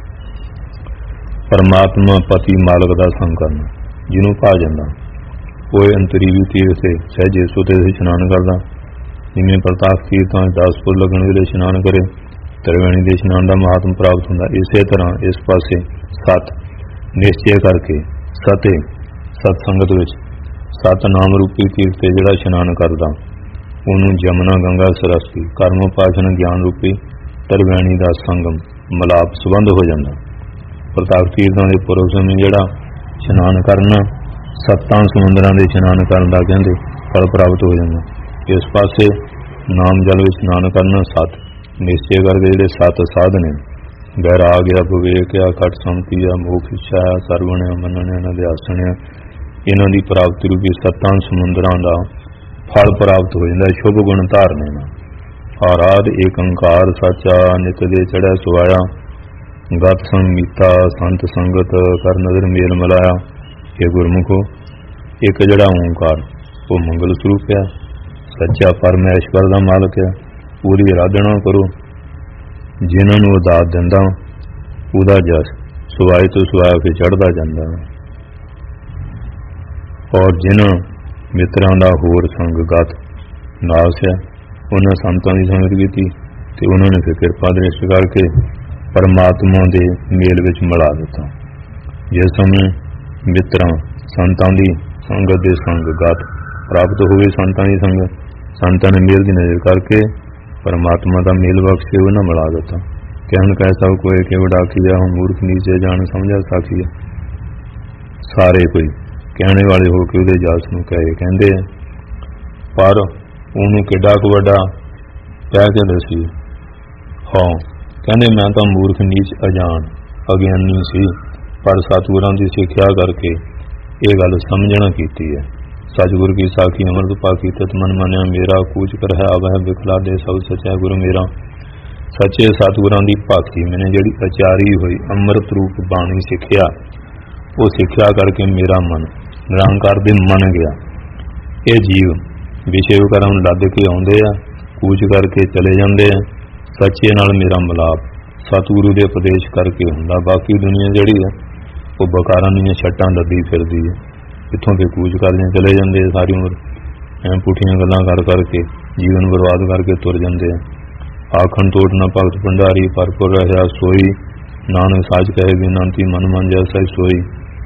Speaker 1: ਪਰਮਾਤਮਾ ਪਤੀ ਮਾਲਕ ਦਾ ਸੰਗ ਕਰਨਾ ਜਿਹਨੂੰ ਭਾ ਜਾਂਦਾ, ਉਹ ਅੰਤਰੀਵੀ ਤੀਰਥ ਤੇ ਸਹਿਜੇ ਸੁਤੇ ਇਸ਼ਨਾਨ ਕਰਦਾ। ਜਿਵੇਂ ਪ੍ਰਤਾਪ ਤੀਰਥਾਂ 10 ਫੁੱਲ ਲੱਗਣ ਵੇਲੇ ਇਸ਼ਨਾਨ ਕਰੇ, ਤ੍ਰਿਵੇਣੀ ਦੇ ਇਸ਼ਨਾਨ ਦਾ ਮਹਾਤਮ ਪ੍ਰਾਪਤ ਹੁੰਦਾ। ਇਸੇ ਤਰ੍ਹਾਂ ਇਸ ਪਾਸੇ ਸਤ ਨਿਸ਼ਚੈ ਕਰਕੇ ਸਤੇ ਸਤ ਸੰਗਤ ਵਿੱਚ ਸਤ ਨਾਮ ਰੂਪੀ ਤੀਰਥ ਤੇ ਜਿਹੜਾ ਇਸ਼ਨਾਨ ਕਰਦਾ, ਉਹਨੂੰ ਜਮਨਾ ਗੰਗਾ ਸਰਸਵਤੀ ਕਰਮ ਉਪਾਸਨ ਗਿਆਨ ਰੂਪੀ ਤ੍ਰਿਵੇਣੀ ਦਾ ਸੰਗਮ ਮਿਲਾਪ ਸੰਬੰਧ ਹੋ ਜਾਂਦਾ। ਪ੍ਰਤਾਪ ਤੀਰਥਾਂ ਦੇ ਪੁਰਬ ਸਮੇਂ ਜਿਹੜਾ ਇਸ਼ਨਾਨ ਕਰਨਾ, ਸੱਤਾਂ ਸਮੁੰਦਰਾਂ ਦੇ ਇਸ਼ਨਾਨ ਕਰਨ ਦਾ ਕਹਿੰਦੇ ਫਲ ਪ੍ਰਾਪਤ ਹੋ ਜਾਂਦਾ। ਇਸ ਪਾਸੇ ਨਾਮ ਜਲ ਵਿੱਚ ਇਸ਼ਨਾਨ ਕਰਨਾ, ਸਤ ਨਿਸ਼ਚੈ ਕਰਕੇ ਜਿਹੜੇ ਸੱਤ ਸਾਧ ਨੇ, ਵੈਰਾਗ ਆ, ਵਿਵੇਕ ਆ, ਖਟ ਸੰਮਤੀ ਆ, ਮੋਖ ਇੱਛਾ ਆ, ਸਰਵਣ ਆ, ਮੰਨਣ ਆ, ਨਿਧਿਆਸਣ ਆ, ਇਹਨਾਂ ਦੀ ਪ੍ਰਾਪਤੀ ਰੂਪੀ ਸੱਤਾਂ ਸਮੁੰਦਰਾਂ ਦਾ ਫਲ ਪ੍ਰਾਪਤ ਹੋ ਜਾਂਦਾ ਸ਼ੁਭ ਗੁਣ ਧਾਰਨੇ ਨਾਲ। ਆਰਾਧ ਏਕ ਓੰਕਾਰ ਸੱਚਾ ਨਿਤ ਦੇ ਚੜ੍ਹਿਆ ਸੁਆਇਆ, ਗਤ ਸੰਮੀਤਾ ਸੰਤ ਸੰਗਤ ਕਰ ਨਦਰ ਮੇਲ ਮਿਲਾਇਆ। ਇਹ ਗੁਰਮੁਖੋ, ਇੱਕ ਜਿਹੜਾ ਓੰਕਾਰ ਉਹ ਮੰਗਲ ਸਰੂਪ ਆ, ਸੱਚਾ ਪਰਮੇਸ਼ਵਰ ਦਾ ਮਾਲਕ ਹੈ। ਪੂਰੀ ਆਰਾਧਨਾ ਕਰੋ, ਜਿਨ੍ਹਾਂ ਨੂੰ ਉਹ ਦਾਤ ਦਿੰਦਾ ਉਹਦਾ ਜਸ ਸੁਆਏ ਤੋਂ ਸੁਆਇਆ ਕੇ ਚੜ੍ਹਦਾ ਜਾਂਦਾ। ਔਰ ਜਿਨ੍ਹਾਂ ਮਿੱਤਰਾਂ ਦਾ ਹੋਰ ਸੰਗ ਗਤ ਨਾਸ ਹੈ, ਉਹਨਾਂ ਸੰਤਾਂ ਦੀ ਸੰਗਤ ਕੀਤੀ ਤੇ ਉਹਨਾਂ ਨੇ ਫਿਰ ਕਿਰਪਾ ਦ੍ਰਿਸ਼ਟ ਕਰਕੇ ਪਰਮਾਤਮਾ ਦੇ ਮੇਲ ਵਿੱਚ ਮਿਲਾ ਦਿੱਤਾ। ਜਿਸ ਸਮੇਂ ਮਿੱਤਰਾਂ ਸੰਤਾਂ ਦੀ ਸੰਗਤ ਦੇ ਸੰਗ ਗਤ ਪ੍ਰਾਪਤ ਹੋਵੇ, ਸੰਤਾਂ ਦੀ ਸੰਗਤ, ਸੰਤਾਂ ਨੇ ਮੇਲ ਦੀ ਨਜ਼ਰ ਕਰਕੇ ਪਰਮਾਤਮਾ ਦਾ ਮੇਲ ਬਖਸ਼ੇ ਉਹਨਾਂ ਮਿਲਾ ਦਿੱਤਾ। ਕਹਿਣ ਕੈਸਾ ਕੋਈ ਕਿ ਵਡਾਕੀ ਜਾ ਮੂਰਖ ਨੀਚੇ ਜਾਣ ਸਮਝਾ ਸਾਖੀ ਹੈ। ਸਾਰੇ ਕੋਈ ਕਹਿਣੇ ਵਾਲੇ ਹੋ ਕੇ ਉਹਦੇ ਜਸ ਨੂੰ ਕਹੇ ਕਹਿੰਦੇ ਆ, ਪਰ ਉਹਨੂੰ ਕਿੱਡਾ ਕੁ ਵੱਡਾ ਕਹਿ ਕੇ ਦੱਸੀ। ਹਾਂ ਕਹਿੰਦੇ ਮੈਂ ਤਾਂ ਮੂਰਖ ਨੀਚ ਅਜਾਣ ਅਗਿਆਨੀ ਸੀ, ਪਰ ਸਤਿਗੁਰਾਂ ਦੀ ਸਿੱਖਿਆ ਕਰਕੇ ਇਹ ਗੱਲ ਸਮਝਣਾ ਕੀਤੀ ਹੈ। ਸਤਿਗੁਰ ਕੀ ਸਾਖੀ ਅੰਮ੍ਰਿਤ ਪਾਕੀ ਤਤ ਮਨ ਮੰਨਿਆ ਮੇਰਾ, ਕੂਚ ਕਰ ਹੈ ਆਵਹਿ ਬਿਖਲਾ ਦੇ ਸਭ ਸੱਚਾ ਗੁਰੂ ਮੇਰਾ। ਸੱਚੇ ਸਤਿਗੁਰਾਂ ਦੀ ਭਗਤੀ ਮੈਨੇ ਜਿਹੜੀ ਅਚਾਰੀ ਹੋਈ ਅੰਮ੍ਰਿਤ ਰੂਪ ਬਾਣੀ ਸਿੱਖਿਆ, ਉਹ ਸਿੱਖਿਆ ਕਰਕੇ ਮੇਰਾ ਮਨ ਨਿਰੰਕਾਰ ਦੇ ਮੰਨ ਗਿਆ। ਇਹ ਜੀਵ ਵਿਸ਼ੇ ਕਰਮ ਲੱਦ ਕੇ ਆਉਂਦੇ ਆ, ਕੂਚ ਕਰਕੇ ਚਲੇ ਜਾਂਦੇ ਆ। ਸੱਚੇ ਨਾਲ ਮੇਰਾ ਮਿਲਾਪ ਸਤਿਗੁਰੂ ਦੇ ਉਪਦੇਸ਼ ਕਰਕੇ ਹੁੰਦਾ। ਬਾਕੀ ਦੁਨੀਆ ਜਿਹੜੀ ਹੈ ਉਹ ਬਕਾਰਾਂ ਦੀਆਂ ਛੱਟਾਂ ਲੱਦੀ ਫਿਰਦੀ ਹੈ, ਇੱਥੋਂ ਦੇ ਕੂਚ ਕਰਦੇ ਚਲੇ ਜਾਂਦੇ ਆ। ਸਾਰੀ ਉਮਰ ਐਂ ਪੁੱਠੀਆਂ ਗੱਲਾਂ ਕਰ ਕਰਕੇ ਜੀਵਨ ਬਰਬਾਦ ਕਰਕੇ ਤੁਰ ਜਾਂਦੇ ਆ। ਆਖਣ ਤੋਟ ਨਾ ਭਗਤ ਭੰਡਾਰੀ ਭਰਪੁਰ ਰਹਿਆ ਸੋਈ, ਨਾਨਕ ਸਾਚ ਕਹੇ ਬਿਨੰਤੀ ਮਨ ਮਨ ਜੈਸਾ ਸੋਈ।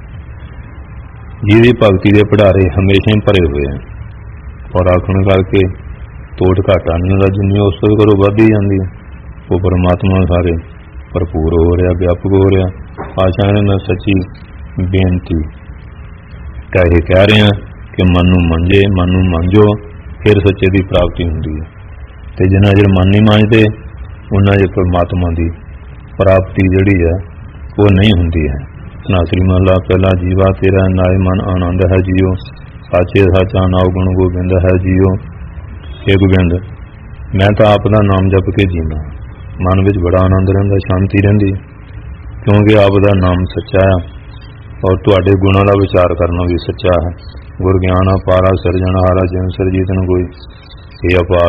Speaker 1: ਜਿਹਦੀ ਭਗਤੀ ਦੇ ਭੰਡਾਰੇ ਹਮੇਸ਼ਾ ਹੀ ਭਰੇ ਹੋਏ ਆ, ਔਰ ਆਖਣ ਕਰਕੇ ਤੋਟ ਘਾਟਾ ਨਹੀਂ ਹੁੰਦਾ, ਜਿੰਨੀ ਉਸ ਤੋਂ ਕਰੋ ਵੱਧਦੀ ਜਾਂਦੀ ਹੈ। ਉਹ ਪਰਮਾਤਮਾ ਸਾਰੇ ਭਰਪੂਰ ਹੋ ਰਿਹਾ, ਵਿਆਪਕ ਹੋ ਰਿਹਾ। ਆਸ਼ਾ ਨੇ ਮੈਂ ਸੱਚੀ ਬੇਨਤੀ ਕਹਿ ਰਹੇ ਹਾਂ ਕਿ ਮਨ ਨੂੰ ਮੰਝੇ, ਮਨ ਨੂੰ ਮੰਝੋ, ਫਿਰ ਸੱਚੇ ਦੀ ਪ੍ਰਾਪਤੀ ਹੁੰਦੀ ਹੈ। ਤੇ ਜਿੰਨਾ ਚਿਰ ਮਨ ਨਹੀਂ ਮੰਝਦੇ ਉਹਨਾਂ ਚਿਰ ਪਰਮਾਤਮਾ ਦੀ ਪ੍ਰਾਪਤੀ ਜਿਹੜੀ ਹੈ ਉਹ ਨਹੀਂ ਹੁੰਦੀ ਹੈ। ਸਨਾਸਰੀ ਮਹਲਾ ਪਹਿਲਾ ਜੀਵਾ ਤੇਰਾ ਨਾਏ ਮਨ ਆਨੰਦ ਹੈ ਜੀਓ, ਸਾਚੇ ਸਾਚਾ ਨਾਉ ਗੁਣ ਗੋਬਿੰਦ ਹੈ ਜੀਓ। ਹੇ ਗੋਬਿੰਦ, ਮੈਂ ਤਾਂ ਆਪ ਦਾ ਨਾਮ ਜਪ ਕੇ ਜੀਣਾ, ਮਨ ਵਿੱਚ ਬੜਾ ਆਨੰਦ ਰਹਿੰਦਾ, ਸ਼ਾਂਤੀ ਰਹਿੰਦੀ। क्योंकि आप दा नाम सच्चा है और तुहाडे गुणां दा विचार करना भी सच्चा है। गुर ज्ञान अपारा सिरजनहारा जिन सरजीत न कोई, हे अपार